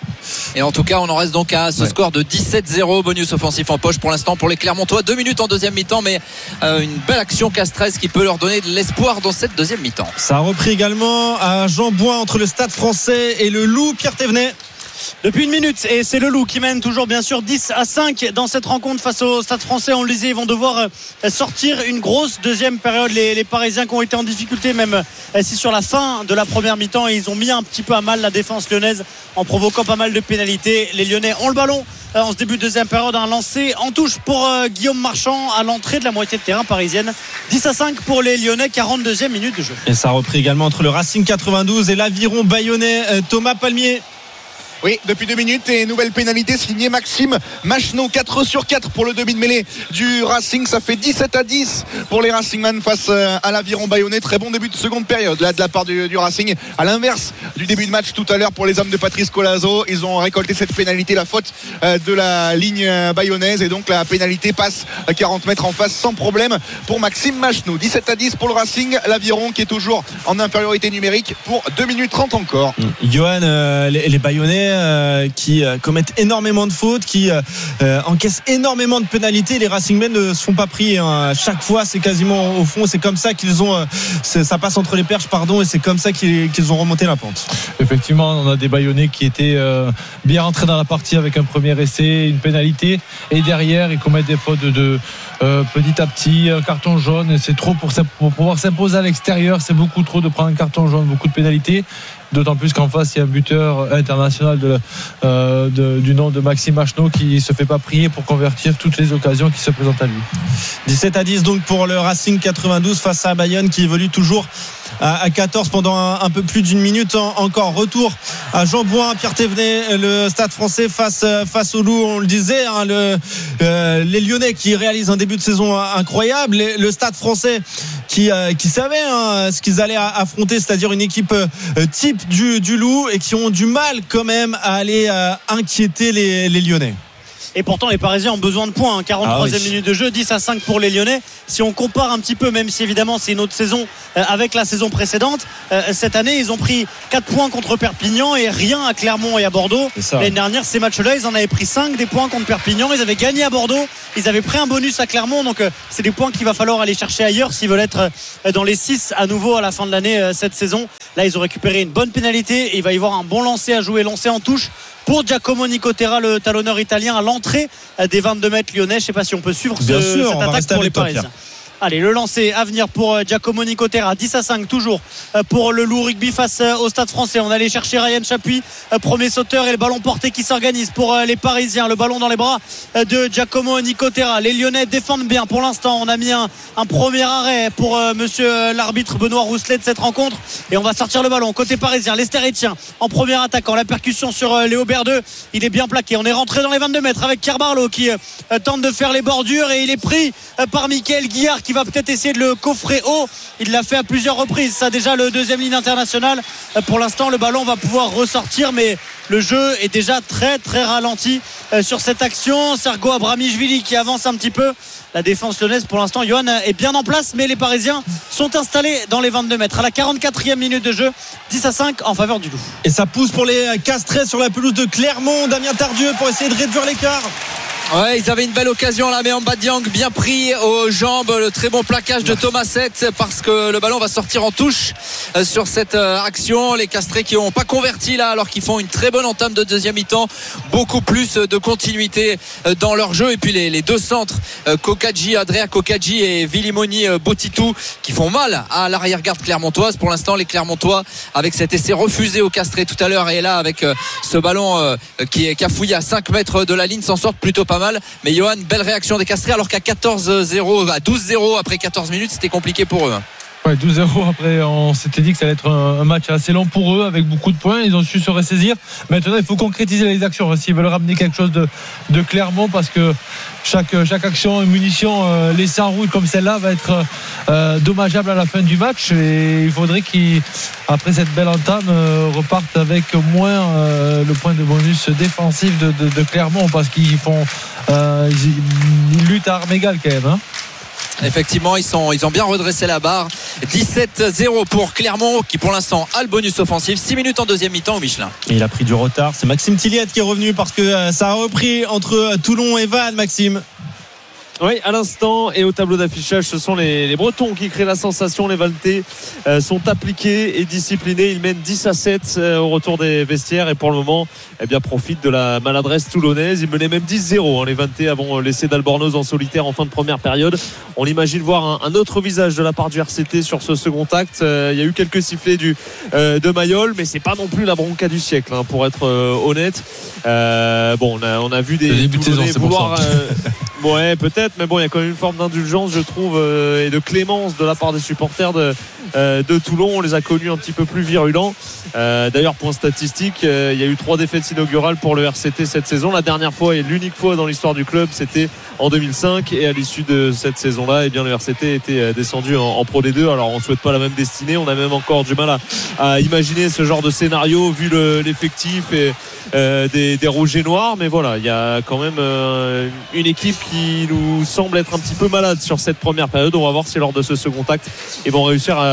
Et en tout cas on en reste donc à ce ouais. score de dix-sept zéro, bonus offensif en poche pour l'instant pour les Clermontois. Deux minutes en deuxième mi-temps, mais euh, une belle action Castres qui peut leur donner de l'espoir dans cette deuxième mi-temps. Ça a repris également à Jean-Bouin entre le Stade Français et le Loup. Pierre Thévenet. Depuis une minute, et c'est le Loup qui mène toujours bien sûr dix à cinq dans cette rencontre face au Stade Français. On le disait, ils vont devoir sortir une grosse deuxième période, les, les Parisiens qui ont été en difficulté, même si sur la fin de la première mi-temps ils ont mis un petit peu à mal la défense lyonnaise en provoquant pas mal de pénalités. Les Lyonnais ont le ballon en ce début de deuxième période, un lancé en touche pour euh, Guillaume Marchand à l'entrée de la moitié de terrain parisienne. Dix à cinq pour les Lyonnais, quarante-deuxième minute de jeu. Et ça a repris également entre le Racing quatre-vingt-douze et l'Aviron Bayonnais. euh, Thomas Palmier. Oui, depuis deux minutes, et nouvelle pénalité signée Maxime Machenaud. Quatre sur quatre pour le demi de mêlée du Racing. Ça fait dix-sept à dix pour les Racingman face à l'Aviron Bayonnais. Très bon début de seconde période là de la part du, du Racing, à l'inverse du début de match tout à l'heure pour les hommes de Patrice Colazo. Ils ont récolté cette pénalité, la faute de la ligne bayonnaise, et donc la pénalité passe à quarante mètres en face sans problème pour Maxime Machenaud. Dix-sept à dix pour le Racing, l'Aviron qui est toujours en infériorité numérique pour deux minutes trente encore. Johan, euh, les, les Bayonnais euh, qui euh, commettent énormément de fautes, qui euh, encaissent énormément de pénalités. Les Racingmen ne se font pas prier, hein. Chaque fois, c'est quasiment au fond. C'est comme ça qu'ils ont, euh, ça passe entre les perches, pardon, et c'est comme ça qu'ils, qu'ils ont remonté la pente. Effectivement, on a des Bayonnais qui étaient euh, bien rentrés dans la partie avec un premier essai, une pénalité, et derrière, ils commettent des fautes de, de euh, petit à petit, un carton jaune. Et c'est trop pour, pour pouvoir s'imposer à l'extérieur. C'est beaucoup trop de prendre un carton jaune, beaucoup de pénalités. D'autant plus qu'en face, il y a un buteur international de, euh, de, du nom de Maxime Machenaud qui ne se fait pas prier pour convertir toutes les occasions qui se présentent à lui. dix-sept à dix donc pour le Racing quatre-vingt-douze face à Bayonne qui évolue toujours à quatorze pendant un, un peu plus d'une minute en, encore. Retour à Jean Bouin, Pierre Thévenet, le Stade Français face, face au Loup. On le disait, hein, le, euh, les Lyonnais qui réalisent un début de saison incroyable. Les, le Stade Français qui, euh, qui savait hein, ce qu'ils allaient affronter, c'est-à-dire une équipe euh, type du, du Loup, et qui ont du mal quand même à aller euh, inquiéter les, les Lyonnais. Et pourtant les Parisiens ont besoin de points, hein. quarante-troisième ah oui. minute de jeu, dix à cinq pour les Lyonnais. Si on compare un petit peu, même si évidemment c'est une autre saison euh, avec la saison précédente, euh, cette année ils ont pris quatre points contre Perpignan et rien à Clermont et à Bordeaux. L'année dernière, ces matchs-là, ils en avaient pris cinq des points contre Perpignan, ils avaient gagné à Bordeaux, ils avaient pris un bonus à Clermont, donc euh, c'est des points qu'il va falloir aller chercher ailleurs s'ils veulent être euh, dans les six à nouveau à la fin de l'année euh, cette saison. Là ils ont récupéré une bonne pénalité et il va y avoir un bon lancer à jouer, lancer en touche pour Giacomo Nicotera, le talonneur italien, à l'entrée des vingt-deux mètres lyonnais. Je ne sais pas si on peut suivre ce, Bien sûr, cette attaque pour les Parisiens. Allez, le lancer à venir pour Giacomo Nicotera, dix à cinq toujours pour le Loup Rugby face au Stade Français. On allait chercher Ryan Chapuis, premier sauteur, et le ballon porté qui s'organise pour les Parisiens. Le ballon dans les bras de Giacomo Nicotera. Les Lyonnais défendent bien pour l'instant. On a mis un, un premier arrêt pour euh, monsieur l'arbitre Benoît Rousselet de cette rencontre, et on va sortir le ballon côté parisien. Lester Etienne en premier attaquant, la percussion sur euh, Léo Berdeux, il est bien plaqué. On est rentré dans les vingt-deux mètres avec Kerbarlo qui euh, tente de faire les bordures, et il est pris euh, par Mickaël Guillard qui va peut-être essayer de le coffrer haut. Il l'a fait à plusieurs reprises, ça déjà, le deuxième ligne internationale. Pour l'instant le ballon va pouvoir ressortir, mais le jeu est déjà très très ralenti sur cette action. Sergo Abramichvili qui avance un petit peu. La défense lyonnaise pour l'instant, Johan, est bien en place, mais les Parisiens sont installés dans les vingt-deux mètres à la quarante-quatrième minute de jeu, dix à cinq en faveur du Loup. Et ça pousse pour les Castrés sur la pelouse de Clermont. Damien Tardieu pour essayer de réduire l'écart. Ouais, ils avaient une belle occasion là, mais Mbadiang bien pris aux jambes. Le très bon plaquage de Thomas Sett, parce que le ballon va sortir en touche sur cette action. Les Castrés qui n'ont pas converti là, alors qu'ils font une très bonne entame de deuxième mi-temps. Beaucoup plus de continuité dans leur jeu. Et puis les, les deux centres, Kokadji, Adria Kokadji et Vilimoni Botitou, qui font mal à l'arrière-garde clermontoise. Pour l'instant, les Clermontois, avec cet essai refusé aux Castrés tout à l'heure, et là avec ce ballon qui, qui a fouillé à cinq mètres de la ligne, s'en sortent plutôt pas mal. Mais Johan, belle réaction des Castrés, alors qu'à quatorze zéro, à douze zéro après quatorze minutes, c'était compliqué pour eux. Ouais, douze zéro après, on s'était dit que ça allait être un match assez long pour eux, avec beaucoup de points. Ils ont su se ressaisir. Maintenant, il faut concrétiser les actions s'ils veulent ramener quelque chose de, de Clermont, parce que chaque, chaque action, une munition euh, laissée en route comme celle-là va être euh, dommageable à la fin du match. Et il faudrait qu'ils, après cette belle entame, euh, repartent avec au moins euh, le point de bonus défensif de, de, de Clermont, parce qu'ils font euh, ils, ils luttent à armes égales quand même, hein. Effectivement, ils, sont, ils ont bien redressé la barre. dix-sept zéro pour Clermont, qui pour l'instant a le bonus offensif. six minutes en deuxième mi-temps au Michelin. Et il a pris du retard. C'est Maxime Tilliette qui est revenu, parce que ça a repris entre Toulon et Vannes. Maxime. Oui, à l'instant, et au tableau d'affichage, ce sont les, les Bretons qui créent la sensation. Les Valtais euh, sont appliqués et disciplinés. Ils mènent dix à sept euh, au retour des vestiaires, et pour le moment, eh bien, profitent de la maladresse toulonnaise. Ils menaient même dix zéro, hein, les Valtais, avant laissé d'Albornoz en solitaire en fin de première période. On imagine voir un, un autre visage de la part du R C T sur ce second acte. Euh, il y a eu quelques sifflets du, euh, de Mayol, mais c'est pas non plus la bronca du siècle, hein, pour être euh, honnête. Euh, bon, on a, on a vu des le début de saison, c'est vouloir, pour ça. Euh, ouais, peut-être, mais bon, il y a quand même une forme d'indulgence, je trouve, euh, et de clémence de la part des supporters de, euh, de Toulon. On les a connus un petit peu plus virulents. Euh, d'ailleurs, point statistique, euh, il y a eu trois défaites inaugurales pour le R C T cette saison. La dernière fois, et l'unique fois dans l'histoire du club, c'était en deux mille cinq, et à l'issue de cette saison-là, eh bien, le R C T était descendu en, en Pro D deux. Alors, on ne souhaite pas la même destinée. On a même encore du mal à, à imaginer ce genre de scénario vu le, l'effectif et, euh, des, des rouges et noirs. Mais voilà, il y a quand même euh, une équipe qui nous semble être un petit peu malade sur cette première période. On va voir si lors de ce second acte, ils vont réussir à,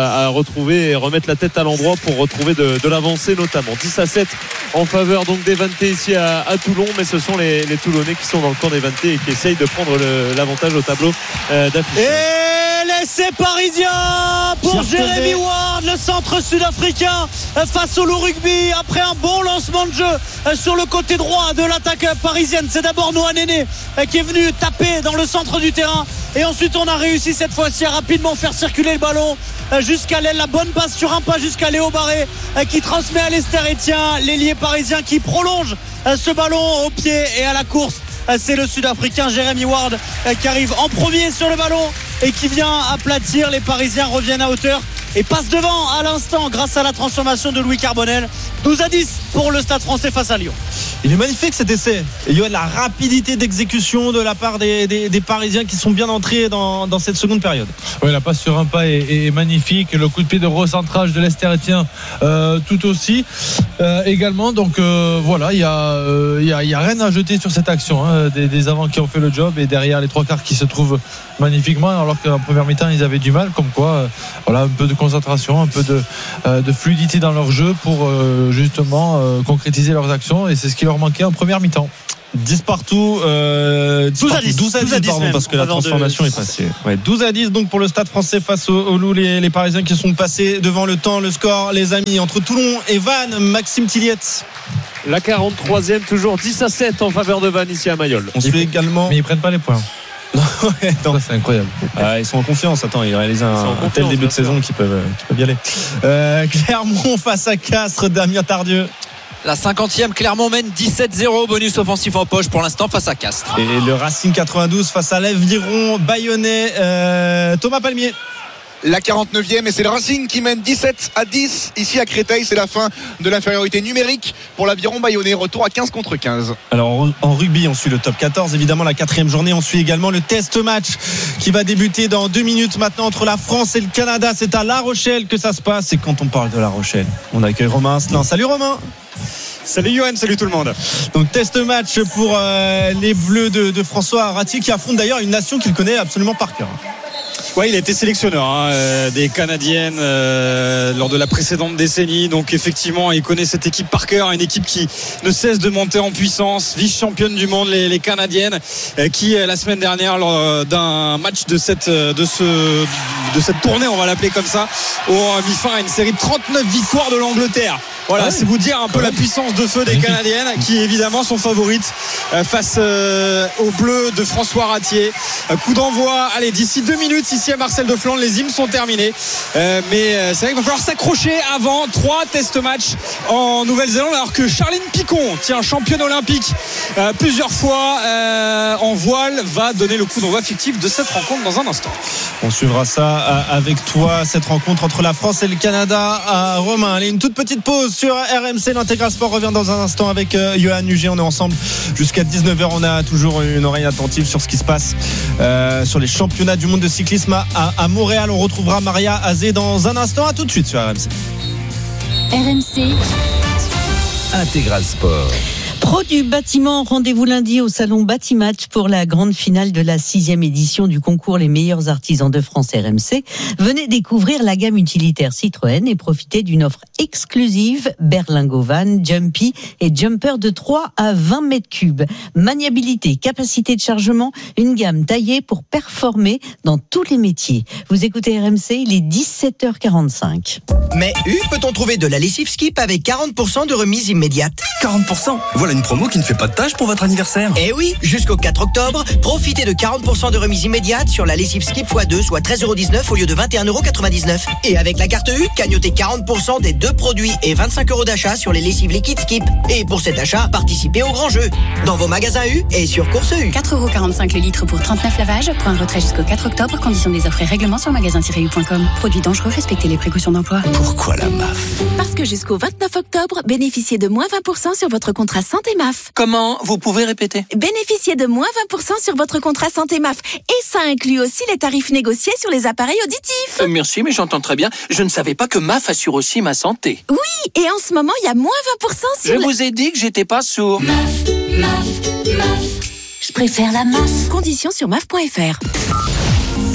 à, à retrouver et remettre la tête à l'endroit pour retrouver de, de l'avancée notamment. dix à sept en faveur donc des Vantais ici à, à Toulon, mais ce sont les, les Toulonnais qui sont dans le camp des Vantais et qui essayent de prendre le, l'avantage au tableau euh, d'affichage. Et l'essai parisien pour Jérémy Ward, le centre sud-africain face au Loup Rugby après un bon lancement de jeu sur le côté droit de l'attaque parisienne. C'est d'abord Noah Néné qui est venu taper dans le centre du terrain et ensuite on a réussi cette fois-ci à rapidement faire circuler le ballon jusqu'à l'aile, la bonne passe sur un pas jusqu'à Léo Barré qui transmet à Lester Etienne, l'ailier parisien qui prolonge ce ballon au pied et à la course. C'est le Sud-Africain Jérémy Ward qui arrive en premier sur le ballon et qui vient aplatir. Les Parisiens reviennent à hauteur et passent devant à l'instant grâce à la transformation de Louis Carbonel. douze à dix pour le Stade Français face à Lyon. Il est magnifique cet essai. Et il y a la rapidité d'exécution de la part des, des, des Parisiens qui sont bien entrés dans, dans cette seconde période. Oui, la passe sur un pas est, est magnifique. Le coup de pied de recentrage de Lester Etienne euh, tout aussi euh, également. Donc euh, voilà, il n'y a, euh, y a, y a rien à jeter sur cette action. Hein. Des, des avants qui ont fait le job et derrière les trois quarts qui se trouvent magnifiquement, alors qu'en première mi-temps ils avaient du mal. Comme quoi, euh, voilà, un peu de concentration, un peu de, euh, de fluidité dans leur jeu pour euh, justement euh, concrétiser leurs actions. Et c'est ce qui leur manquait en première mi-temps. dix partout, euh, dix douze à partout, dix, douze à dix, pardon, même, parce que la transformation de... est passée. Ouais, douze à dix donc pour le Stade Français face au, au Loup, les, les Parisiens qui sont passés devant le temps. Le score, les amis, entre Toulon et Vannes, Maxime Tilliette. La quarante-troisième, toujours dix à sept en faveur de Vannes ici à Mayol. On suit également. Mais ils prennent pas les points. Ouais, ça, c'est incroyable. Ah, ils sont en confiance. Attends, ils réalisent un, un tel début de saison qu'ils peuvent, qu'ils peuvent y aller. Euh, Clermont face à Castres, Damien Tardieu. La cinquantième, Clermont mène dix-sept zéro, bonus offensif en poche pour l'instant face à Castres. Et le Racing quatre-vingt-douze face à l'Aviron Bayonnais, euh, Thomas Palmier. La quarante-neuvième, et c'est le Racing qui mène dix-sept à dix ici à Créteil. C'est la fin de l'infériorité numérique pour l'Aviron Bayonnais. Retour à quinze contre quinze. Alors en rugby, on suit le top quatorze, évidemment la quatrième journée. On suit également le test match qui va débuter dans deux minutes maintenant entre la France et le Canada. C'est à La Rochelle que ça se passe. Et quand on parle de La Rochelle, on accueille Romain Asselin. Salut Romain. Salut Johan, salut tout le monde. Donc test match pour euh, les Bleus de, de François Aratier, qui affronte d'ailleurs une nation qu'il connaît absolument par cœur. Ouais, il a été sélectionneur hein, euh, des Canadiennes euh, lors de la précédente décennie. Donc effectivement, il connaît cette équipe par cœur, une équipe qui ne cesse de monter en puissance, vice-championne du monde, les, les Canadiennes, euh, qui euh, la semaine dernière lors d'un match de cette de ce de cette tournée, on va l'appeler comme ça, ont mis fin à une série de trente-neuf victoires de l'Angleterre. Voilà, ah ouais, c'est vous dire un peu la puissance de feu des Canadiennes qui évidemment sont favorites euh, face euh, aux Bleus de François Aratier. Euh, coup d'envoi, allez, d'ici deux minutes ici à Marcel de Flandre, les hymnes sont terminés. Euh, mais euh, c'est vrai qu'il va falloir s'accrocher avant trois test matchs en Nouvelle-Zélande, alors que Charline Picon, tiens, championne olympique euh, plusieurs fois euh, en voile, va donner le coup d'envoi fictif de cette rencontre dans un instant. On suivra ça avec toi, cette rencontre entre la France et le Canada à Romain. Allez, une toute petite pause sur R M C. L'Intégral Sport revient dans un instant avec euh, Johan Huget. On est ensemble jusqu'à dix-neuf heures. On a toujours une oreille attentive sur ce qui se passe euh, sur les championnats du monde de cyclisme à, à Montréal. On retrouvera Maria Azé dans un instant. À tout de suite sur R M C. R M C Intégral Sport. Pro du bâtiment, rendez-vous lundi au salon Batimatch pour la grande finale de la sixième édition du concours Les meilleurs artisans de France R M C. Venez découvrir la gamme utilitaire Citroën et profiter d'une offre exclusive Berlingo Van, Jumpy et Jumper de trois à vingt mètres cubes. Maniabilité, capacité de chargement, une gamme taillée pour performer dans tous les métiers. Vous écoutez R M C, il est dix-sept heures quarante-cinq. Mais U, peut-on trouver de la lessive Skip avec quarante pour cent de remise immédiate? quarante pour cent? Voilà une promo qui ne fait pas de tâche pour votre anniversaire. Eh oui, jusqu'au quatre octobre, profitez de quarante pour cent de remise immédiate sur la lessive Skip fois deux, soit treize euros dix-neuf au lieu de vingt et un euros quatre-vingt-dix-neuf. Et avec la carte U, cagnotez quarante pour cent des deux produits et vingt-cinq euros d'achat sur les lessives liquides Skip. Et pour cet achat, participez au grand jeu dans vos magasins U et sur Course U. quatre euros quarante-cinq le litre pour trente-neuf lavages. Point de retrait jusqu'au quatre octobre. Conditions des offres et règlements sur magasin tiret u point com. Produits dangereux, respectez les précautions d'emploi. Pourquoi la M A F? Parce que jusqu'au vingt-neuf octobre, bénéficiez de moins vingt pour cent sur votre contrat santé M A F. Comment? Vous pouvez répéter? Bénéficiez de moins vingt pour cent sur votre contrat santé M A F. Et ça inclut aussi les tarifs négociés sur les appareils auditifs. Euh, merci, mais j'entends très bien. Je ne savais pas que M A F assure aussi ma santé. Oui, et en ce moment, il y a moins vingt pour cent sur... Je le... vous ai dit que j'étais pas sourd. M A F, M A F, M A F. Je préfère la M A F. Conditions sur M A F point F R.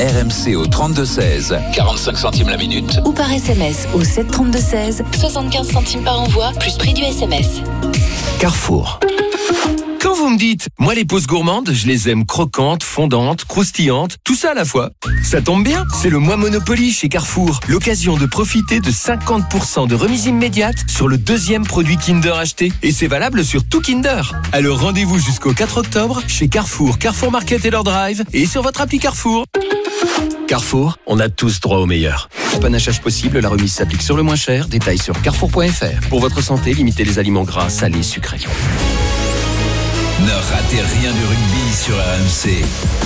R M C au trente-deux seize, quarante-cinq centimes la minute. Ou par S M S au sept trente-deux seize, soixante-quinze centimes par envoi, plus prix du S M S. Carrefour. Quand vous me dites, moi les pauses gourmandes, je les aime croquantes, fondantes, croustillantes, tout ça à la fois. Ça tombe bien, c'est le mois Monopoly chez Carrefour. L'occasion de profiter de cinquante pour cent de remise immédiate sur le deuxième produit Kinder acheté. Et c'est valable sur tout Kinder. Alors rendez-vous jusqu'au quatre octobre chez Carrefour, Carrefour Market et leur drive et sur votre appli Carrefour. Carrefour, on a tous droit au meilleur. Panachage possible, la remise s'applique sur le moins cher. Détails sur carrefour point f r. Pour votre santé, limitez les aliments gras, salés, sucrés. Ne ratez rien du rugby sur R M C.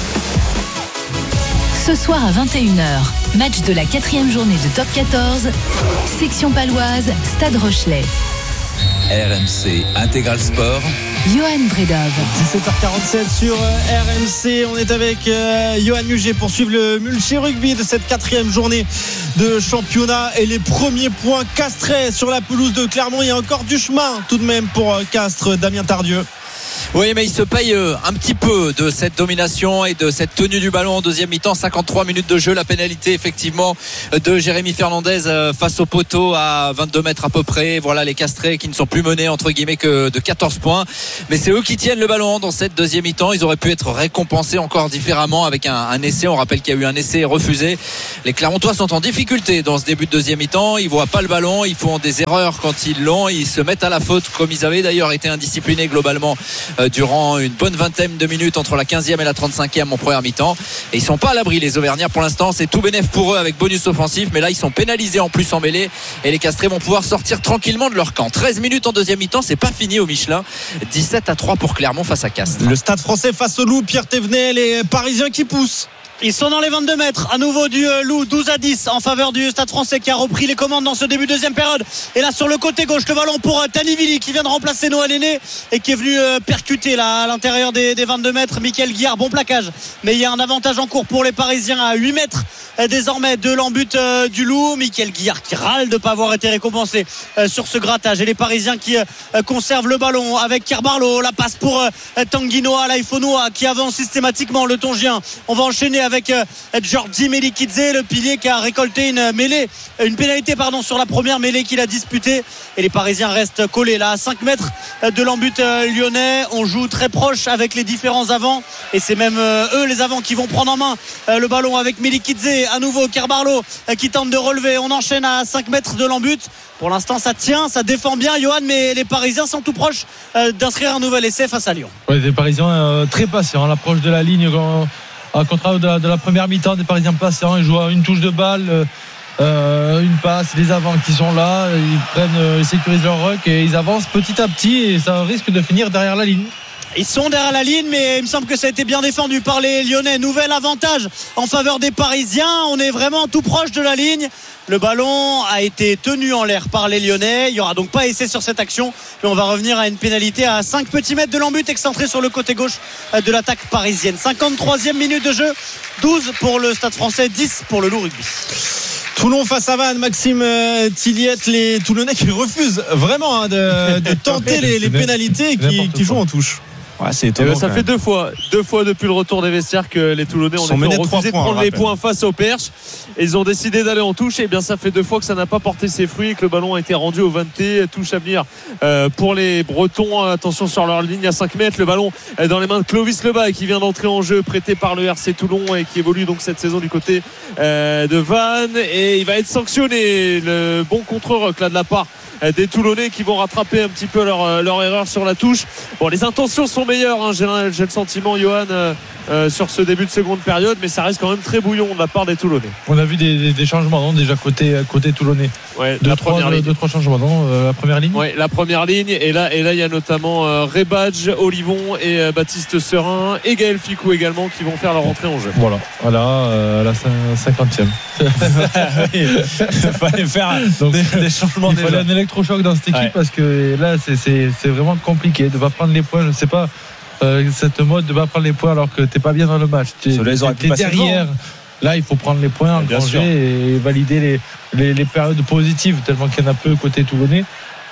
Ce soir à vingt et une heures, match de la quatrième journée de Top quatorze, section paloise, Stade Rochelet. R M C Intégral Sport. Johan Bredov. dix-sept heures quarante-sept sur R M C. On est avec euh, Johan Muget pour suivre le multi-rugby de cette quatrième journée de championnat. Et les premiers points castrés sur la pelouse de Clermont. Il y a encore du chemin tout de même pour euh, Castres. Damien Tardieu. Oui, mais il se paye un petit peu de cette domination et de cette tenue du ballon en deuxième mi-temps. cinquante-trois minutes de jeu, la pénalité effectivement de Jérémy Fernandez face au poteau à vingt-deux mètres à peu près. Voilà les Castrés qui ne sont plus menés entre guillemets que de quatorze points, mais c'est eux qui tiennent le ballon dans cette deuxième mi-temps. Ils auraient pu être récompensés encore différemment avec un, un essai. On rappelle qu'il y a eu un essai refusé. Les Clermontois sont en difficulté dans ce début de deuxième mi-temps. Ils voient pas le ballon, ils font des erreurs quand ils l'ont, ils se mettent à la faute comme ils avaient d'ailleurs été indisciplinés globalement euh, durant une bonne vingtaine de minutes entre la quinzième et la trente-cinquième en première mi-temps, et ils sont pas à l'abri les Auvergnats pour l'instant. C'est tout bénef pour eux avec bonus offensif, mais là ils sont pénalisés en plus en mêlée et les Castrés vont pouvoir sortir tranquillement de leur camp. Treize minutes en deuxième mi-temps, c'est pas fini au Michelin. Dix-sept à trois pour Clermont face à Castres. Le Stade Français face au Loup, Pierre Thévenet, les Parisiens qui poussent. Ils sont dans les vingt-deux mètres à nouveau du Loup, douze à dix en faveur du Stade Français qui a repris les commandes dans ce début de deuxième période. Et là sur le côté gauche, le ballon pour Tanivili qui vient de remplacer Noël Aîné et qui est venu percuter là à l'intérieur des, des vingt-deux mètres. Mickaël Guillard, bon plaquage, mais il y a un avantage en cours pour les Parisiens à huit mètres désormais de l'embut du Loup. Mickaël Guillard qui râle de ne pas avoir été récompensé sur ce grattage, et les Parisiens qui conservent le ballon avec Kerbarlo. La passe pour Tanguy Noah, là il faut Noah qui avance systématiquement, le Tongien. On va enchaîner avec Georgi Melikidze, le pilier qui a récolté une mêlée, une pénalité pardon sur la première mêlée qu'il a disputée, et les Parisiens restent collés là à cinq mètres de l'embut lyonnais. On joue très proche avec les différents avants, et c'est même eux les avants qui vont prendre en main le ballon avec Melikidze. À nouveau Kerbarlo qui tente de relever. On enchaîne à cinq mètres de l'embut. Pour l'instant ça tient, ça défend bien Johan, mais les Parisiens sont tout proches d'inscrire un nouvel essai face à Lyon. Ouais, des Parisiens euh, très patients à l'approche de la ligne, quand, à contraire de la, de la première mi-temps. Des Parisiens patients, ils jouent à une touche de balle, euh, une passe, les avants qui sont là, ils prennent, euh, ils sécurisent leur ruck et ils avancent petit à petit, et ça risque de finir derrière la ligne. Ils sont derrière la ligne, mais il me semble que ça a été bien défendu par les Lyonnais. Nouvel avantage en faveur des Parisiens. On est vraiment tout proche de la ligne. Le ballon a été tenu en l'air par les Lyonnais. Il n'y aura donc pas essai sur cette action, mais on va revenir à une pénalité à cinq petits mètres de l'embut, excentré sur le côté gauche de l'attaque parisienne. cinquante-troisième minute de jeu, douze pour le Stade Français, dix pour le Loup Rugby. Toulon face à Vannes, Maxime euh, Tilliette, les Toulonnais qui refusent vraiment hein, de, de tenter les, les pénalités et qui, qui jouent en touche. Ouais, c'est étonnant. Ben, ça fait deux fois, deux fois depuis le retour des vestiaires que les Toulonnais ont refusé de prendre les points face au Perche. Et ils ont décidé d'aller en touche. Et bien, ça fait deux fois que ça n'a pas porté ses fruits et que le ballon a été rendu au vingt T. Touche à venir euh, pour les Bretons. Attention sur leur ligne à cinq mètres. Le ballon est dans les mains de Clovis Lebas qui vient d'entrer en jeu, prêté par le R C Toulon et qui évolue donc cette saison du côté euh, de Vannes. Et il va être sanctionné. Le bon contre-rock là de la part des Toulonnais qui vont rattraper un petit peu leur, leur erreur sur la touche. Bon, les intentions sont meilleures, hein, j'ai, j'ai le sentiment, Johan, euh, euh, sur ce début de seconde période, mais ça reste quand même très bouillon de la part des Toulonnais. On a vu des, des, des changements, non, déjà côté, côté Toulonnais. Ouais, deux, la trois, première ligne. Deux, trois changements, non, euh, la première ligne. Ouais, la première ligne, et là, et là, il y a notamment euh, Rebadge, Olivon et euh, Baptiste Serin et Gaël Ficou également qui vont faire leur entrée en jeu. Voilà, voilà, euh, à la cinquantième. Il fallait faire Donc, des, des changements. Il fallait déjà. un électrochoc dans cette équipe, ouais. Parce que là c'est, c'est, c'est vraiment compliqué de ne pas prendre les points. Je ne sais pas euh, cette mode de ne pas prendre les points alors que tu n'es pas bien dans le match. Tu es derrière. Là il faut prendre les points, engranger et valider les, les, les périodes positives tellement qu'il y en a peu côté toulonnais.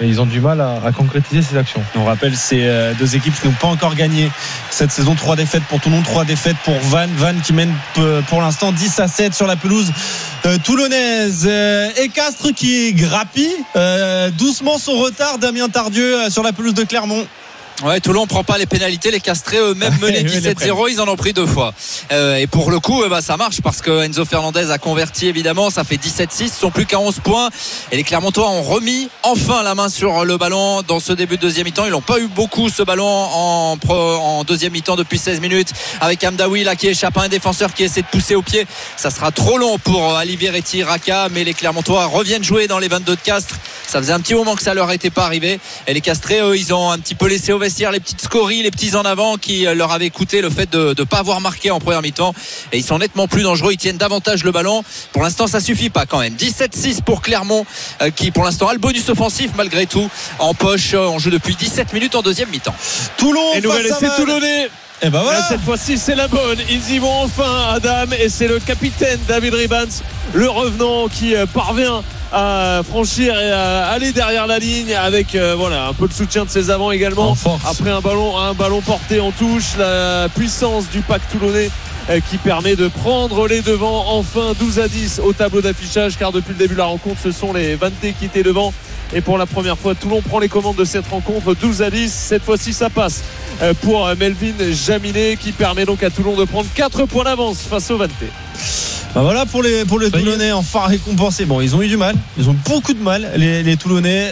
Et ils ont du mal à, à concrétiser ces actions. On rappelle ces deux équipes qui n'ont pas encore gagné cette saison. Trois défaites pour Toulon, trois défaites pour Vannes. Vannes qui mène pour l'instant dix à sept sur la pelouse euh, toulonnaise. Euh, et Castres qui grappille euh, doucement son retard. Damien Tardieu euh, sur la pelouse de Clermont. Ouais, Toulon prend pas les pénalités, les Castrés eux-mêmes menaient dix-sept zéro, ils en ont pris deux fois. Euh, et pour le coup, bah, ça marche parce que Enzo Fernandez a converti évidemment, ça fait dix-sept six, ils sont plus qu'à onze points. Et les Clermontois ont remis enfin la main sur le ballon dans ce début de deuxième mi-temps. Ils n'ont pas eu beaucoup ce ballon en, pro, en deuxième mi-temps depuis seize minutes avec Hamdaoui là qui échappe à un défenseur qui essaie de pousser au pied. Ça sera trop long pour Aliviretti, Raka, mais les Clermontois reviennent jouer dans les vingt-deux de Castres. Ça faisait un petit moment que ça leur était pas arrivé. Et les Castrés, eux, ils ont un petit peu laissé au vestiaire les petites scories, les petits en avant qui leur avaient coûté le fait de ne pas avoir marqué en première mi-temps. Et ils sont nettement plus dangereux, ils tiennent davantage le ballon. Pour l'instant, ça suffit pas quand même. dix-sept six pour Clermont euh, qui pour l'instant a le bonus offensif malgré tout en poche. On joue depuis dix-sept minutes en deuxième mi-temps. Toulon, et nouvelle essai toulonnais. Et ben voilà. Là, cette fois-ci, c'est la bonne. Ils y vont enfin, Adam, et c'est le capitaine David Ribans, le revenant, qui parvient à franchir et à aller derrière la ligne avec euh, voilà un peu de soutien de ses avants également. Après un ballon, un ballon porté en touche, la puissance du pack toulonnais euh, qui permet de prendre les devants enfin douze à dix au tableau d'affichage, car depuis le début de la rencontre, ce sont les Vantais qui étaient devant. Et pour la première fois, Toulon prend les commandes de cette rencontre, douze à dix. Cette fois-ci, ça passe pour Melvin Jaminet qui permet donc à Toulon de prendre quatre points d'avance face aux Vantais. Ben voilà pour les pour les Toulonnais, enfin récompensés. Bon, ils ont eu du mal, ils ont beaucoup de mal les, les Toulonnais.